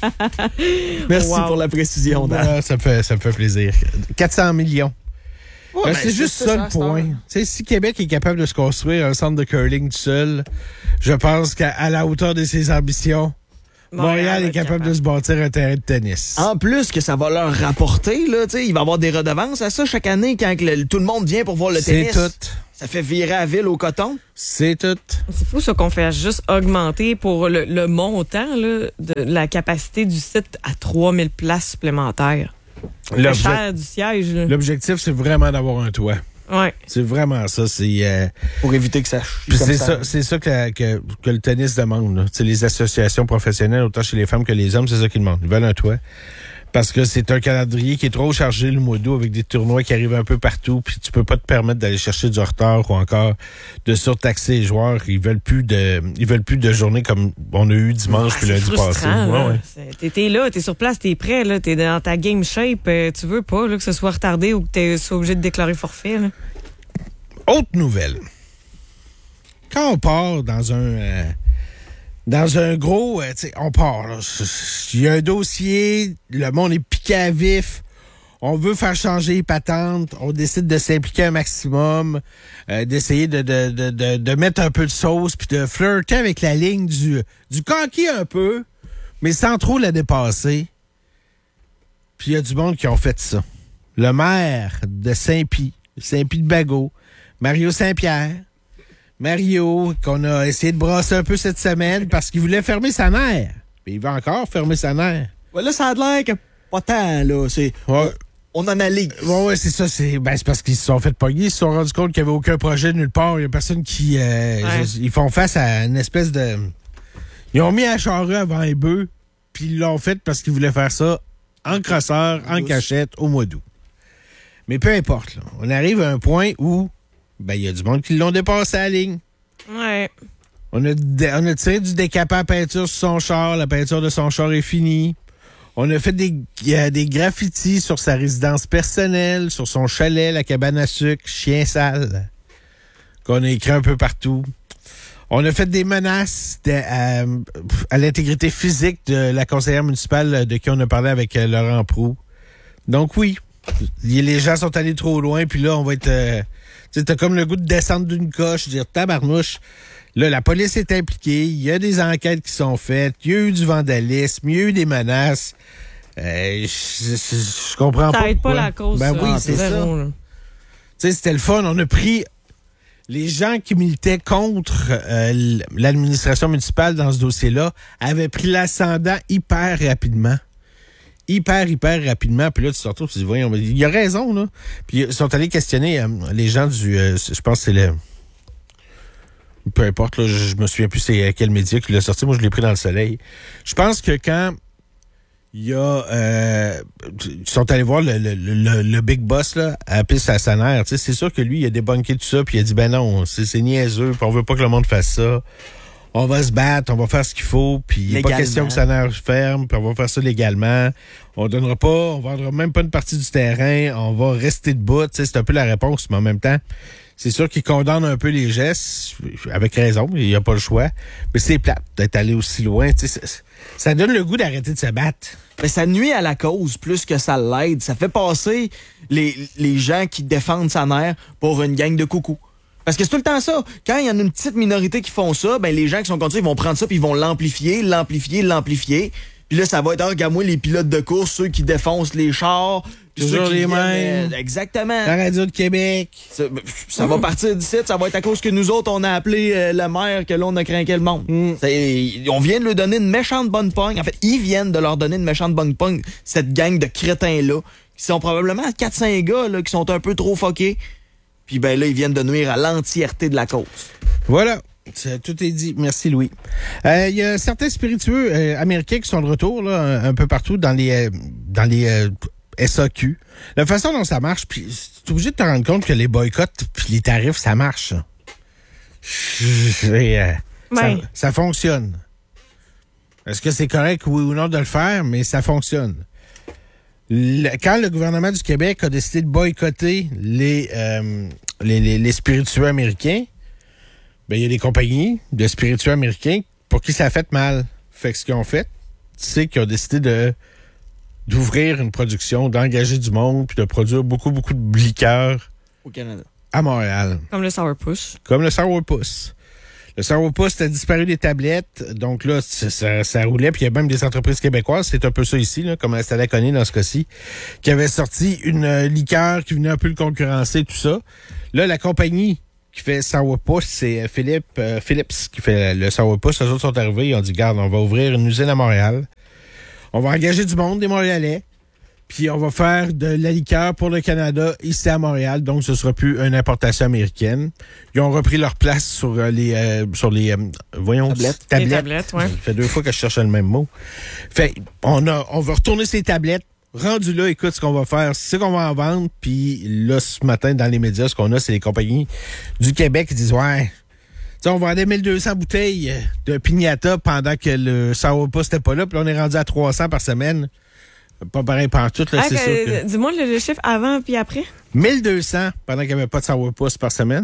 Merci pour la précision, Dan. Ça me fait plaisir. 400 millions. Ben, c'est juste ça le point. T'sais, si Québec est capable de se construire un centre de curling tout seul, je pense qu'à la hauteur de ses ambitions, Montréal est capable de se bâtir un terrain de tennis. En plus que ça va leur rapporter, là, il va y avoir des redevances à ça chaque année quand tout le monde vient pour voir le tennis. C'est tout. Ça fait virer la ville au coton. C'est tout. C'est fou ça qu'on fait juste augmenter pour le montant là, de la capacité du site à 3000 places supplémentaires. Le cher du siège. Là. L'objectif, c'est vraiment d'avoir un toit. Ouais. C'est vraiment ça. C'est pour éviter que ça chie. C'est ça que le tennis demande. Les associations professionnelles, autant chez les femmes que les hommes, c'est ça qu'ils demandent. Ils veulent un toit. Parce que c'est un calendrier qui est trop chargé le mois d'août avec des tournois qui arrivent un peu partout, puis tu peux pas te permettre d'aller chercher du retard ou encore de surtaxer les joueurs. Ils veulent plus de journées comme on a eu dimanche puis lundi passé. T'es là, t'es sur place, t'es prêt, là, t'es dans ta game shape, tu veux pas là, que ce soit retardé ou que tu sois obligé de déclarer forfait. Là. Autre nouvelle. Quand on part dans un gros, on part. Il y a un dossier, le monde est piqué à vif. On veut faire changer les patentes. On décide de s'impliquer un maximum, d'essayer de mettre un peu de sauce, puis de flirter avec la ligne du coquille un peu, mais sans trop la dépasser. Puis il y a du monde qui ont fait ça. Le maire de Saint-Pie de Bagot, Mario Saint-Pierre. Mario, qu'on a essayé de brasser un peu cette semaine parce qu'il voulait fermer sa nerf. Puis il va encore fermer sa nerf. Ouais, là, ça a l'air que pas tant, là. On analyse. Ouais, c'est ça. C'est parce qu'ils se sont fait pogner. Ils se sont rendus compte qu'il n'y avait aucun projet nulle part. Il y a personne qui... Ils font face à une espèce de... Ils ont mis un charrue avant les bœufs, puis ils l'ont fait parce qu'ils voulaient faire ça en crosseur, en cachette, au mois d'août. Mais peu importe, là. On arrive à un point où il y a du monde qui l'ont dépassé à la ligne. Ouais. On a tiré du décapant à peinture sur son char. La peinture de son char est finie. On a fait des graffitis sur sa résidence personnelle, sur son chalet, la cabane à sucre, chien sale, qu'on a écrit un peu partout. On a fait des menaces à l'intégrité physique de la conseillère municipale de qui on a parlé avec Laurent Proulx. Donc oui, les gens sont allés trop loin, puis là, on va être... t'as comme le goût de descendre d'une coche, dire tabarnouche. Là, la police est impliquée, il y a des enquêtes qui sont faites, il y a eu du vandalisme, il y a eu des menaces. Je comprends pas. Ça aide pas la cause. Ben oui, c'est ça. C'était le fun. On a pris les gens qui militaient contre l'administration municipale dans ce dossier-là, avaient pris l'ascendant hyper rapidement. Hyper rapidement. Puis là, tu te retrouves, tu te dis, voyons, il y a raison, là. Puis ils sont allés questionner les gens du... je pense que c'est le... Peu importe, là, je me souviens plus c'est quel média qui l'a sorti. Moi, je l'ai pris dans Le Soleil. Je pense que quand il y a... ils sont allés voir le big boss, là, à piste à Saner. C'est sûr que lui, il a débunké tout ça, puis il a dit, ben non, c'est niaiseux, puis on veut pas que le monde fasse ça. On va se battre, on va faire ce qu'il faut, puis il n'est pas question que Saner ferme, puis on va faire ça légalement. On vendra même pas une partie du terrain, on va rester debout. C'est un peu la réponse, mais en même temps, c'est sûr qu'il condamne un peu les gestes, avec raison, il n'y a pas le choix. Mais c'est plate d'être allé aussi loin. Ça donne le goût d'arrêter de se battre. Mais ça nuit à la cause plus que ça l'aide. Ça fait passer les gens qui défendent Saner pour une gang de coucous. Parce que c'est tout le temps ça. Quand il y en a une petite minorité qui font ça, ben les gens qui sont contre ça, ils vont prendre ça puis ils vont l'amplifier. Puis là, ça va être, regarde-moi, les pilotes de course, ceux qui défoncent les chars. Toujours les mêmes. Exactement. La radio de Québec. Ça va partir d'ici, ça va être à cause que nous autres, on a appelé le maire, que là, on a craqué le monde. On vient de lui donner une méchante bonne pogne. En fait, ils viennent de leur donner une méchante bonne pogne, cette gang de crétins-là, qui sont probablement 4-5 gars là, qui sont un peu trop fuckés. Puis ben là, ils viennent de nuire à l'entièreté de la cause. Voilà. Tout est dit. Merci, Louis. Il y a certains spiritueux américains qui sont de retour là, un peu partout dans les SAQ. La façon dont ça marche, puis tu es obligé de te rendre compte que les boycotts puis les tarifs, ça marche. Ça fonctionne. Est-ce que c'est correct, oui ou non, de le faire? Mais ça fonctionne. Quand le gouvernement du Québec a décidé de boycotter les spiritueux américains, ben il y a des compagnies de spiritueux américains pour qui ça a fait mal. Fait que ce qu'ils ont fait, c'est qu'ils ont décidé d'ouvrir une production, d'engager du monde, puis de produire beaucoup de liqueurs Au Canada. À Montréal. Comme le sourpuss. Comme le sourpuss. Le sourpuss a disparu des tablettes. Donc là, ça roulait. Puis il y a même des entreprises québécoises. C'est un peu ça ici, là, comme Stella Conné dans ce cas-ci, qui avait sorti une liqueur qui venait un peu le concurrencer, tout ça. Là, la compagnie qui fait sourpuss, c'est Philips qui fait le sourpuss. Eux autres sont arrivés. Ils ont dit, garde, on va ouvrir une usine à Montréal. On va engager du monde, des Montréalais. Puis on va faire de la liqueur pour le Canada ici à Montréal, donc ce sera plus une importation américaine. Ils ont repris leur place sur les tablettes. Les tablettes, ouais. Ça fait 2 fois que je cherchais le même mot. Fait on va retourner ces tablettes. Rendu là, écoute, ce qu'on va faire, c'est qu'on va en vendre. Puis là, ce matin, dans les médias, ce qu'on a, c'est les compagnies du Québec qui disent, ouais, t'sais, on vendait 1200 bouteilles de piñata pendant que le sourpuss n'était pas là. Puis là, on est rendu à 300 par semaine. Pas pareil partout, là, c'est sûr que... Dis-moi le chiffre avant puis après. 1200 pendant qu'il n'y avait pas de sourpuss par semaine.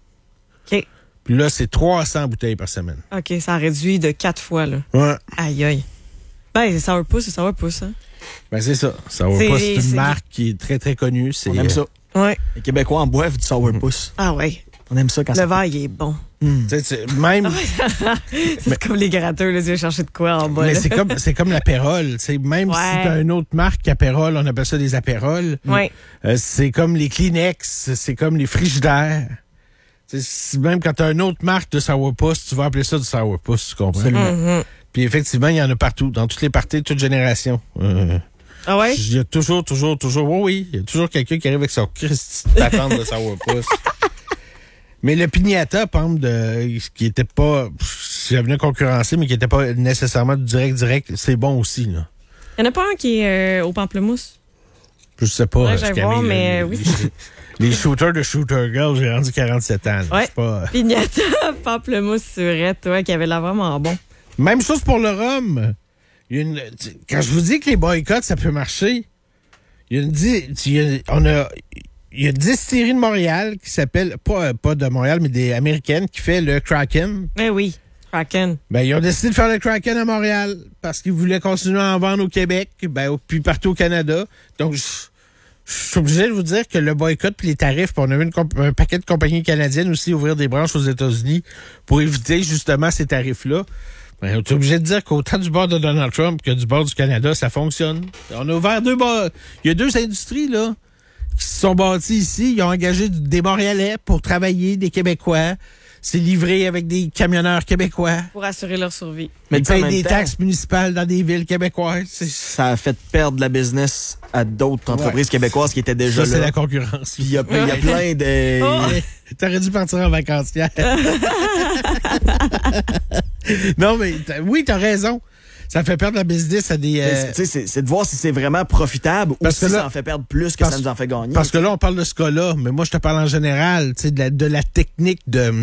OK. Puis là, c'est 300 bouteilles par semaine. OK, ça a réduit de 4 fois, là. Ouais. Aïe, aïe. Ben, c'est sourpuss, hein. Ben, c'est ça. Sourpuss, c'est une marque qui est très, très connue. On aime ça. Ouais. Les Québécois en boivent du sourpuss. Ah ouais. On aime ça quand Le verre, il est bon. Même... C'est comme les gratteurs, là, tu vas chercher de quoi en bas. Mais là. c'est comme l'apérole. Même si t'as une autre marque qu'apérole, on appelle ça des apéroles. Ouais. C'est comme les Kleenex, c'est comme les frigidaires. Même quand t'as une autre marque de sourpuss, tu vas appeler ça du sourpuss, tu comprends? Absolument. Puis effectivement, il y en a partout, dans toutes les parties, toutes générations. Ah ouais? Il y a toujours, oui, il y a toujours quelqu'un qui arrive avec son Christ de patente de sourpuss. Mais le piñata, par exemple, qui était pas, ça venait concurrencer, mais qui était pas nécessairement du direct, c'est bon aussi, là. Il n'y en a pas un qui est au pamplemousse? Je sais pas. Ouais, j'allais voir, mais oui. Les shooters de Shooter Girl, j'ai rendu 47 ans. Ouais. Pas... Pignata, pamplemousse, surette, ouais, qui avait l'air vraiment bon. Même chose pour le rhum. Quand je vous dis que les boycotts, ça peut marcher, il y a une distillerie de Montréal qui s'appelle, pas de Montréal, mais des Américaines, qui fait le Kraken. Eh oui, Kraken. Ben, ils ont décidé de faire le Kraken à Montréal parce qu'ils voulaient continuer à en vendre au Québec, puis partout au Canada. Donc, je suis obligé de vous dire que le boycott puis les tarifs, puis on a vu un paquet de compagnies canadiennes aussi ouvrir des branches aux États-Unis pour éviter justement ces tarifs-là. Ben, on est obligé de dire qu'autant du bord de Donald Trump que du bord du Canada, ça fonctionne. On a ouvert il y a 2 industries, là, qui se sont bâties ici. Ils ont engagé des Montréalais pour travailler, des Québécois. C'est livré avec des camionneurs québécois. Pour assurer leur survie. Mais ils payent des taxes municipales dans des villes québécoises. Ça a fait perdre la business à d'autres entreprises québécoises qui étaient déjà ça, là. C'est la concurrence. Puis il y a plein de... Oh. T'aurais dû partir en vacances hier. Non, mais oui, t'as raison. Ça fait perdre la business à des... C'est de voir si c'est vraiment profitable ou si ça en fait perdre plus que ça nous en fait gagner. Parce que là, on parle de ce cas-là, mais moi, je te parle en général, de la technique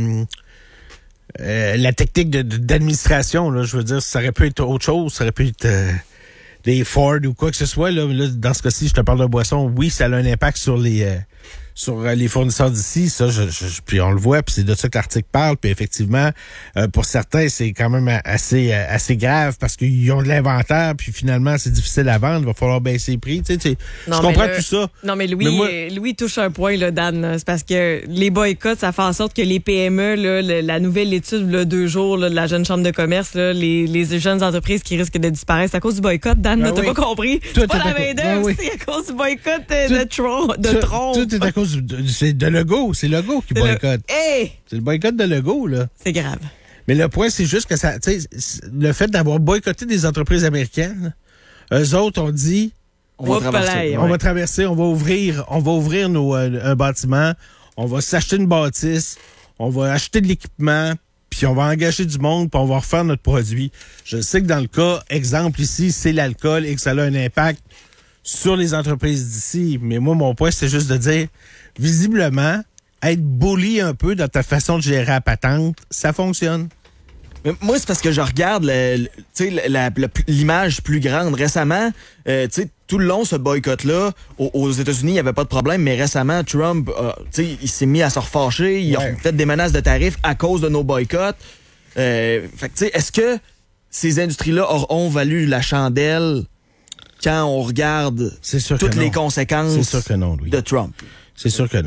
d'administration. Là, je veux dire, ça aurait pu être autre chose. Ça aurait pu être des Ford ou quoi que ce soit. Là, dans ce cas-ci, je te parle de boisson. Oui, ça a un impact sur les fournisseurs d'ici, ça, puis on le voit, puis c'est de ça que l'article parle, puis effectivement, pour certains, c'est quand même assez grave parce qu'ils ont de l'inventaire, puis finalement, c'est difficile à vendre, il va falloir baisser les prix, tu sais, je comprends tout ça. Non, mais Louis touche un point, là, Dan, c'est parce que les boycotts, ça fait en sorte que les PME, là, la nouvelle étude, là, 2 jours, là, de la jeune chambre de commerce, là, les jeunes entreprises qui risquent de disparaître, c'est à cause du boycott, Dan, là, t'as pas compris? C'est pas la main-d'œuvre, c'est à cause du boycott de Trump. Tout est à cause c'est de Legault. C'est Legault qui boycotte. C'est le boycott de Legault, là. C'est grave. Mais le point, c'est juste que ça, tu sais, le fait d'avoir boycotté des entreprises américaines, eux autres ont dit, on va traverser, on va ouvrir un bâtiment, on va s'acheter une bâtisse, on va acheter de l'équipement, puis on va engager du monde, puis on va refaire notre produit. Je sais que dans le cas, exemple ici, c'est l'alcool et que ça a un impact sur les entreprises d'ici. Mais moi, mon point, c'est juste de dire, visiblement, être bully un peu dans ta façon de gérer la patente, ça fonctionne. Mais moi, c'est parce que je regarde l'image plus grande. Récemment, tout le long, ce boycott-là, aux États-Unis, il n'y avait pas de problème, mais récemment, Trump, il s'est mis à se refâcher, il a fait des menaces de tarifs à cause de nos boycotts. Est-ce que ces industries-là auront valu la chandelle quand on regarde toutes les conséquences de Trump? C'est sûr que non.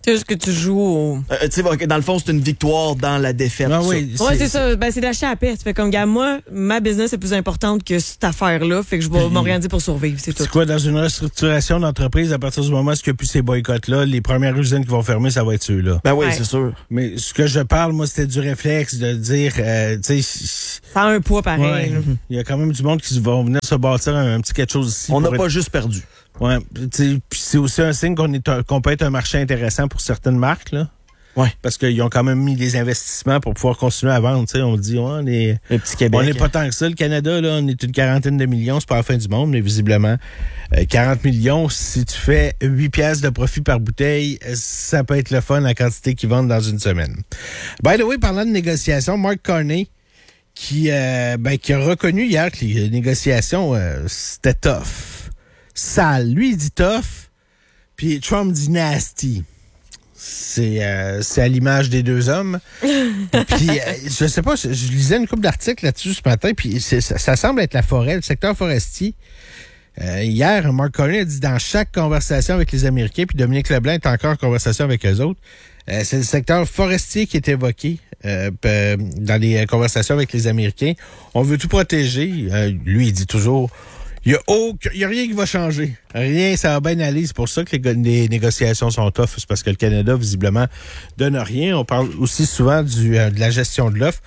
C'est juste que tu joues au... Tu sais, dans le fond, c'est une victoire dans la défaite. Ah oui, Ouais, c'est ça. Ben, c'est d'acheter à la paix. Tu fais comme, gars, moi, ma business est plus importante que cette affaire-là. Fait que je vais m'orienter pour survivre. C'est tout. C'est quoi, dans une restructuration d'entreprise, à partir du moment où il n'y a plus ces boycotts-là, les premières usines qui vont fermer, ça va être ceux-là. Ben oui, Ouais. c'est sûr. Mais ce que je parle, moi, c'était du réflexe de dire, tu sais, Ça a un poids pareil. ouais, là. il y a quand même du monde qui va venir se bâtir un petit quelque chose ici. On n'a pour pas être- juste perdu. Ouais, tu sais, puis c'est aussi un signe qu'on peut être un marché intéressant pour certaines marques, là. Ouais. Parce qu'ils ont quand même mis des investissements pour pouvoir continuer à vendre, tu sais. On dit, ouais, Le petit Québec. on n'est pas tant que ça. Le Canada, là, on est une quarantaine de millions. C'est pas la fin du monde, mais visiblement, 40 millions, si tu fais 8 piastres de profit par bouteille, ça peut être le fun, la quantité qu'ils vendent dans une semaine. By the way, parlant de négociations, Mark Carney, qui a reconnu hier que les négociations, c'était tough. Sale. Lui, il dit tough, puis Trump dit nasty. C'est à l'image des deux hommes. Puis, je sais pas, je lisais une couple d'articles là-dessus ce matin, puis ça semble être la forêt, le secteur forestier. Hier, Mark Carney a dit dans chaque conversation avec les Américains, puis Dominique Leblanc est encore en conversation avec eux autres, c'est le secteur forestier qui est évoqué dans les conversations avec les Américains. On veut tout protéger. Lui, il dit toujours... Il y a rien qui va changer. Rien, ça va bien aller. C'est pour ça que les négociations sont tough. C'est parce que le Canada, visiblement, donne rien. On parle aussi souvent de la gestion de l'offre.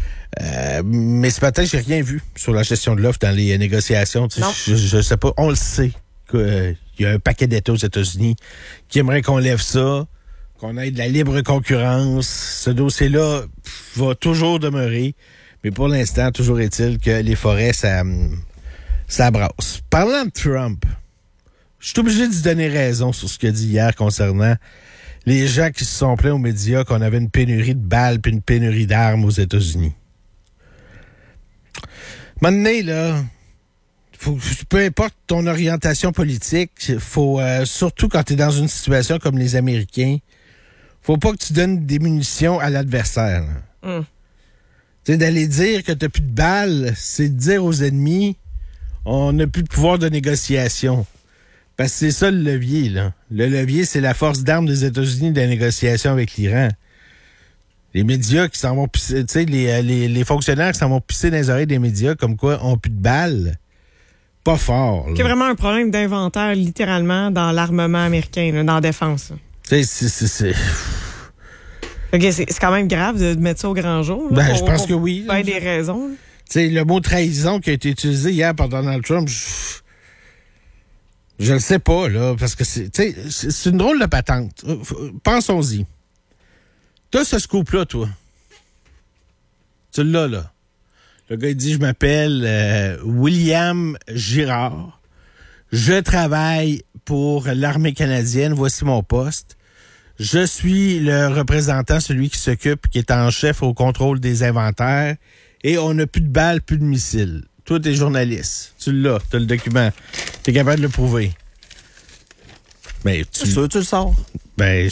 Mais ce matin, j'ai rien vu sur la gestion de l'offre dans les négociations. Tu sais, je sais pas. On le sait qu'il y a un paquet d'États aux États-Unis qui aimeraient qu'on lève ça, qu'on ait de la libre concurrence. Ce dossier-là va toujours demeurer. Mais pour l'instant, toujours est-il que les forêts, ça brasse. Parlant de Trump, je suis obligé de lui donner raison sur ce qu'il a dit hier concernant les gens qui se sont plaints aux médias qu'on avait une pénurie de balles puis une pénurie d'armes aux États-Unis. Maintenant, là, peu importe ton orientation politique, faut surtout quand tu es dans une situation comme les Américains, faut pas que tu donnes des munitions à l'adversaire. Tu sais, d'aller dire que t'as plus de balles, c'est de dire aux ennemis on n'a plus de pouvoir de négociation. Parce que c'est ça le levier, là. Le levier, c'est la force d'armes des États-Unis de la négociation avec l'Iran. Les médias qui s'en vont pisser, tu sais, les fonctionnaires qui s'en vont pisser dans les oreilles des médias, comme quoi ont plus de balles. Pas fort, là. Il y a vraiment un problème d'inventaire, littéralement, dans l'armement américain, là, dans la défense. Tu sais, c'est... Okay, c'est quand même grave de mettre ça au grand jour. Là, Ben, je pense que oui. Ben, des raisons. Tu sais, le mot trahison qui a été utilisé hier par Donald Trump, je le sais pas, là, parce que c'est une drôle de patente. Pensons-y. T'as ce scoop-là, toi. Tu l'as, là. Le gars, il dit, je m'appelle William Girard. Je travaille pour l'armée canadienne. Voici mon poste. Je suis le représentant, celui qui s'occupe, qui est en chef au contrôle des inventaires. Et on n'a plus de balles, plus de missiles. Toi, t'es journaliste. Tu l'as, t'as le document. T'es capable de le prouver. Mais C'est sûr, tu le sors. Ben,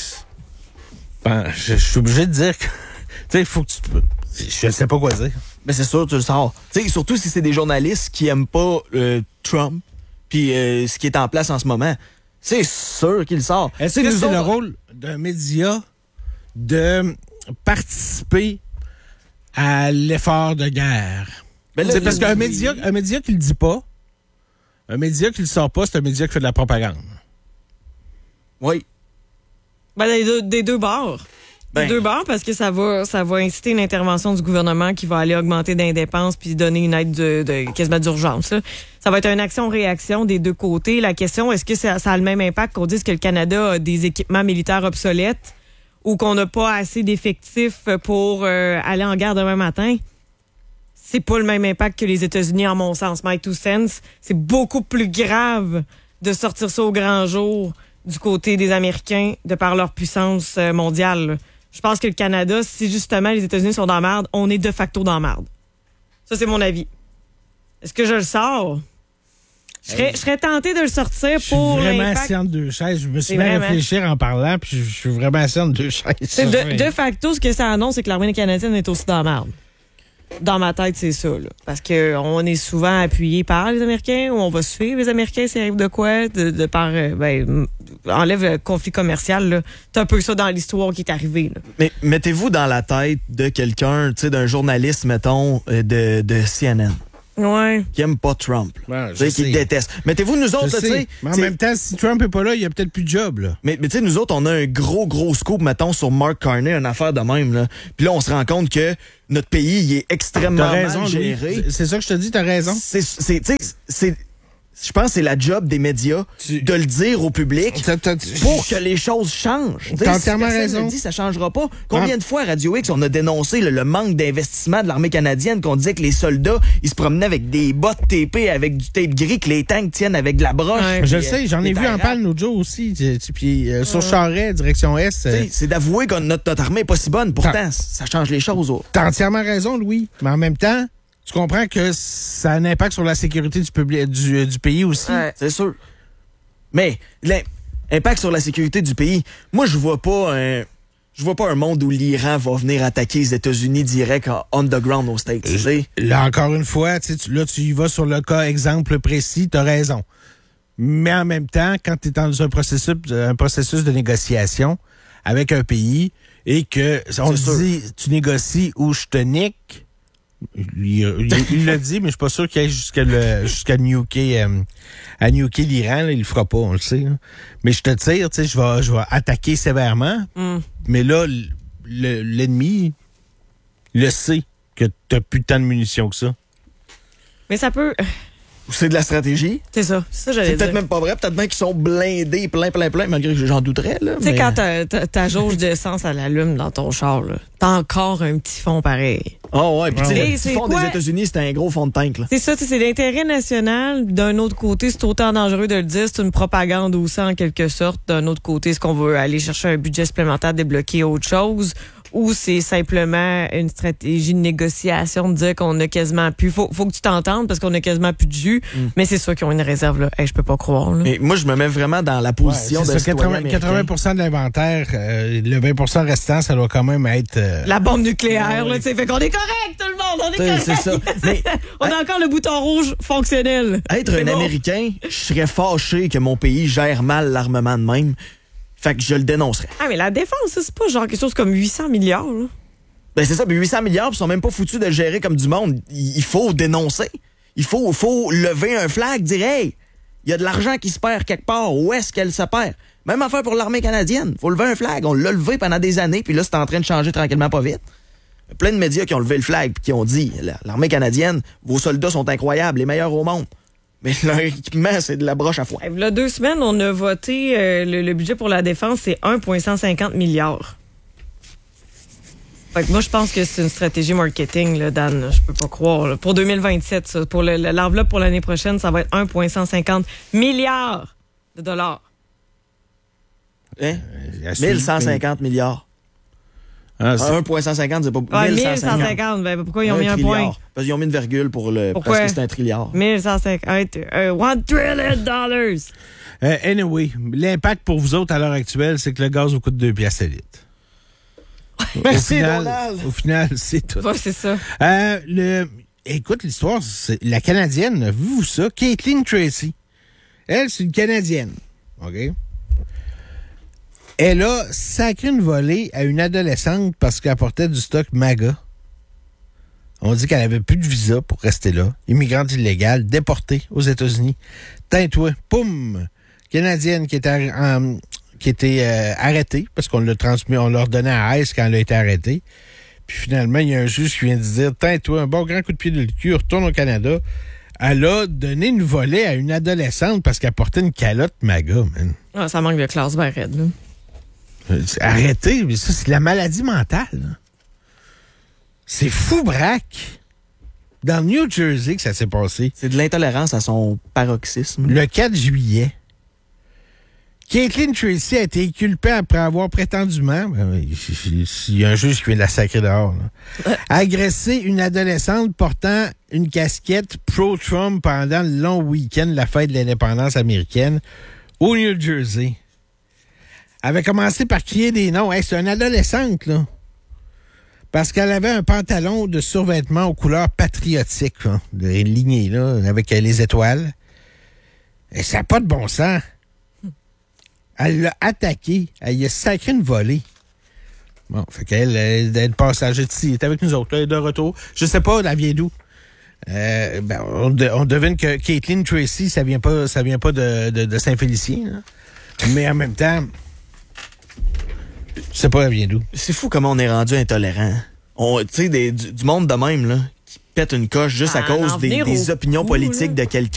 je suis obligé de dire que... Tu sais, il faut que tu... Je sais pas quoi dire. Mais c'est sûr, tu le sors. Tu sais, surtout si c'est des journalistes qui aiment pas Trump puis ce qui est en place en ce moment. C'est sûr qu'il le sort. Est-ce que c'est le rôle d'un média de participer à l'effort de guerre? Ben là, C'est parce qu'un média qui le dit pas, un média qui le sort pas, c'est un média qui fait de la propagande. Oui. Ben, des deux bords. Ben. Des deux bords, parce que ça va inciter une intervention du gouvernement qui va aller augmenter d'indépenses puis donner une aide de quasiment d'urgence. Là. Ça va être une action-réaction des deux côtés. La question, est-ce que ça a le même impact qu'on dise que le Canada a des équipements militaires obsolètes ou qu'on n'a pas assez d'effectifs pour aller en guerre demain matin? C'est pas le même impact que les États-Unis, en mon sens. My two cents, c'est beaucoup plus grave de sortir ça au grand jour du côté des Américains de par leur puissance mondiale. Là. Je pense que le Canada, si justement les États-Unis sont dans la merde, on est de facto dans la merde. Ça, c'est mon avis. Est-ce que je le sors? Je serais tenté de le sortir pour Je suis vraiment l'impact. assis entre deux chaises. Je me suis C'est mis à vraiment. réfléchir en parlant, puis je suis vraiment assis entre deux chaises. De facto, ce que ça annonce, c'est que l'armée canadienne est aussi dans la merde. Dans ma tête, c'est ça, là. Parce que on est souvent appuyé par les Américains, ou on va suivre les Américains s'il arrive de quoi, de par, enlève le conflit commercial, là. C'est un peu ça dans l'histoire qui est arrivé, là. Mais mettez-vous dans la tête de quelqu'un, tu sais, d'un journaliste, mettons, de CNN. Ouais. Qui aime pas Trump. Ouais, Tu sais, qui le déteste. Mettez-vous, nous autres, tu sais. Mais en même temps, si Trump est pas là, il y a peut-être plus de job, là. Mais tu sais, nous autres, on a un gros scoop, mettons, sur Mark Carney, une affaire de même, là. Puis là, on se rend compte que notre pays, il est extrêmement mal géré. Louis. C'est ça que je te dis, t'as raison. Je pense que c'est la job des médias de le dire au public pour que les choses changent. T'as entièrement si raison. Le dit, ça changera pas. Combien de fois à Radio X, on a dénoncé le manque d'investissement de l'armée canadienne, qu'on disait que les soldats, ils se promenaient avec des bottes TP, avec du tape gris, que les tanks tiennent avec de la broche. Ouais. Je le sais, j'en ai vu en parle l'autre jour aussi. Puis sur Charest, direction Est. C'est d'avouer que notre armée est pas si bonne. Pourtant, ça change les choses. T'as entièrement raison, Louis. Mais en même temps, tu comprends que ça a un impact sur la sécurité du pays aussi. Ouais. C'est sûr. Mais l'impact sur la sécurité du pays, moi, je vois pas un monde où l'Iran va venir attaquer les États-Unis direct underground aux States. Là, encore une fois, tu y vas sur le cas exemple précis, t'as raison. Mais en même temps, quand tu es dans un processus de négociation avec un pays et que on te dit tu négocies ou je te nique, il l'a dit, mais je suis pas sûr qu'il aille jusqu'à nuker l'Iran. Là, il le fera pas, on le sait. Là. Mais je te tire, je vais attaquer sévèrement. Mais là, l'ennemi le sait que t'as plus tant de munitions que ça. Mais ça peut... C'est de la stratégie. C'est ça. C'est ça, j'allais C'est dire. peut-être même pas vrai. Peut-être même qu'ils sont blindés, plein, malgré que j'en douterais. Tu sais, quand ta jauge d'essence à l'allume dans ton char, là, t'as encore un petit fond pareil. Oh ouais, puis tu sais, Et le c'est fond quoi? des États-Unis, c'était un gros fond de tank. Là. C'est ça, c'est l'intérêt national. D'un autre côté, c'est autant dangereux de le dire. C'est une propagande aussi, en quelque sorte. D'un autre côté, est-ce qu'on veut aller chercher un budget supplémentaire, débloquer autre chose? Ou c'est simplement une stratégie de négociation de dire qu'on a quasiment plus... Faut que tu t'entendes parce qu'on a quasiment plus de jus. Mais c'est sûr qu'ils ont une réserve, là. Hey, je peux pas croire, là. Mais moi, je me mets vraiment dans la position de 80% de l'inventaire, le 20% restant, ça doit quand même être... La bombe nucléaire, là, tu sais. Fait qu'on est correct, tout le monde, on est correct. C'est ça. Mais, on a encore le bouton rouge fonctionnel. Être un Américain, je serais fâché que mon pays gère mal l'armement de même. Fait que je le dénoncerais. Ah, mais la défense, c'est pas genre quelque chose comme 800 milliards, là. Ben, c'est ça, mais 800 milliards, ils sont même pas foutus de le gérer comme du monde. Il faut dénoncer. Il faut lever un flag, dire, hey, il y a de l'argent qui se perd quelque part. Où est-ce qu'elle se perd? Même affaire pour l'armée canadienne. Faut lever un flag. On l'a levé pendant des années, puis là, c'est en train de changer tranquillement pas vite. Plein de médias qui ont levé le flag, puis qui ont dit, l'armée canadienne, vos soldats sont incroyables, les meilleurs au monde. Mais leur équipement, c'est de la broche à foin. Il y a 2 semaines, on a voté le budget pour la défense, c'est 1,150 milliards. Fait que moi, je pense que c'est une stratégie marketing, là, Dan. Je peux pas croire. Là. Pour 2027, ça, pour l'enveloppe pour l'année prochaine, ça va être 1,150 milliards de dollars. Hein? 1150 milliards. Ah, 1,150, c'est pas... 1150. Ben, pourquoi ils ont mis un point? Parce qu'ils ont mis une virgule pour le... Pourquoi? Parce que c'est un trilliard. 1150. $1 trillion. Anyway, l'impact pour vous autres à l'heure actuelle, c'est que le gaz vous coûte 2 piastres à litre. Merci, Donald. Au final, c'est tout. Ouais, c'est ça. Écoute, l'histoire, c'est la Canadienne, avez-vous ça? Caitlin Tracy. Elle, c'est une Canadienne. OK? Elle a sacré une volée à une adolescente parce qu'elle apportait du stock MAGA. On dit qu'elle avait plus de visa pour rester là. Immigrante illégale, déportée aux États-Unis. Tain-toi, poum! Canadienne qui était arrêtée parce qu'on l'a transmis, on l'a redonné à ICE quand elle a été arrêtée. Puis finalement, il y a un juge qui vient de dire, tain-toi, un bon grand coup de pied de le cul, retourne au Canada. Elle a donné une volée à une adolescente parce qu'elle portait une calotte MAGA, man. Ah, ça manque de classe, ben raide, là. Arrêtez, mais ça, c'est de la maladie mentale. Là. C'est fou, braque. Dans le New Jersey que ça s'est passé. C'est de l'intolérance à son paroxysme. Le 4 juillet. Caitlin Tracy a été inculpée après avoir prétendument, il y a un juge qui vient de la sacrer dehors, agressé une adolescente portant une casquette pro-Trump pendant le long week-end de la fête de l'indépendance américaine au New Jersey. Elle avait commencé par crier des noms. Hey, c'est une adolescente, là. Parce qu'elle avait un pantalon de survêtement aux couleurs patriotiques, là, de lignée, là, avec les étoiles. Et ça n'a pas de bon sens. Elle l'a attaqué. Elle lui a sacré une volée. Bon, fait qu'elle est passager ici. Elle est avec nous autres, là, elle est de retour. Je sais pas, elle vient d'où. On devine que Caitlin Tracy, ça vient pas de Saint-Félicien, là. Mais en même temps, je sais pas, elle vient d'où. C'est fou comment on est rendu intolérant. Tu sais, du monde de même, là, qui pète une coche juste à cause des opinions politiques de quelqu'un.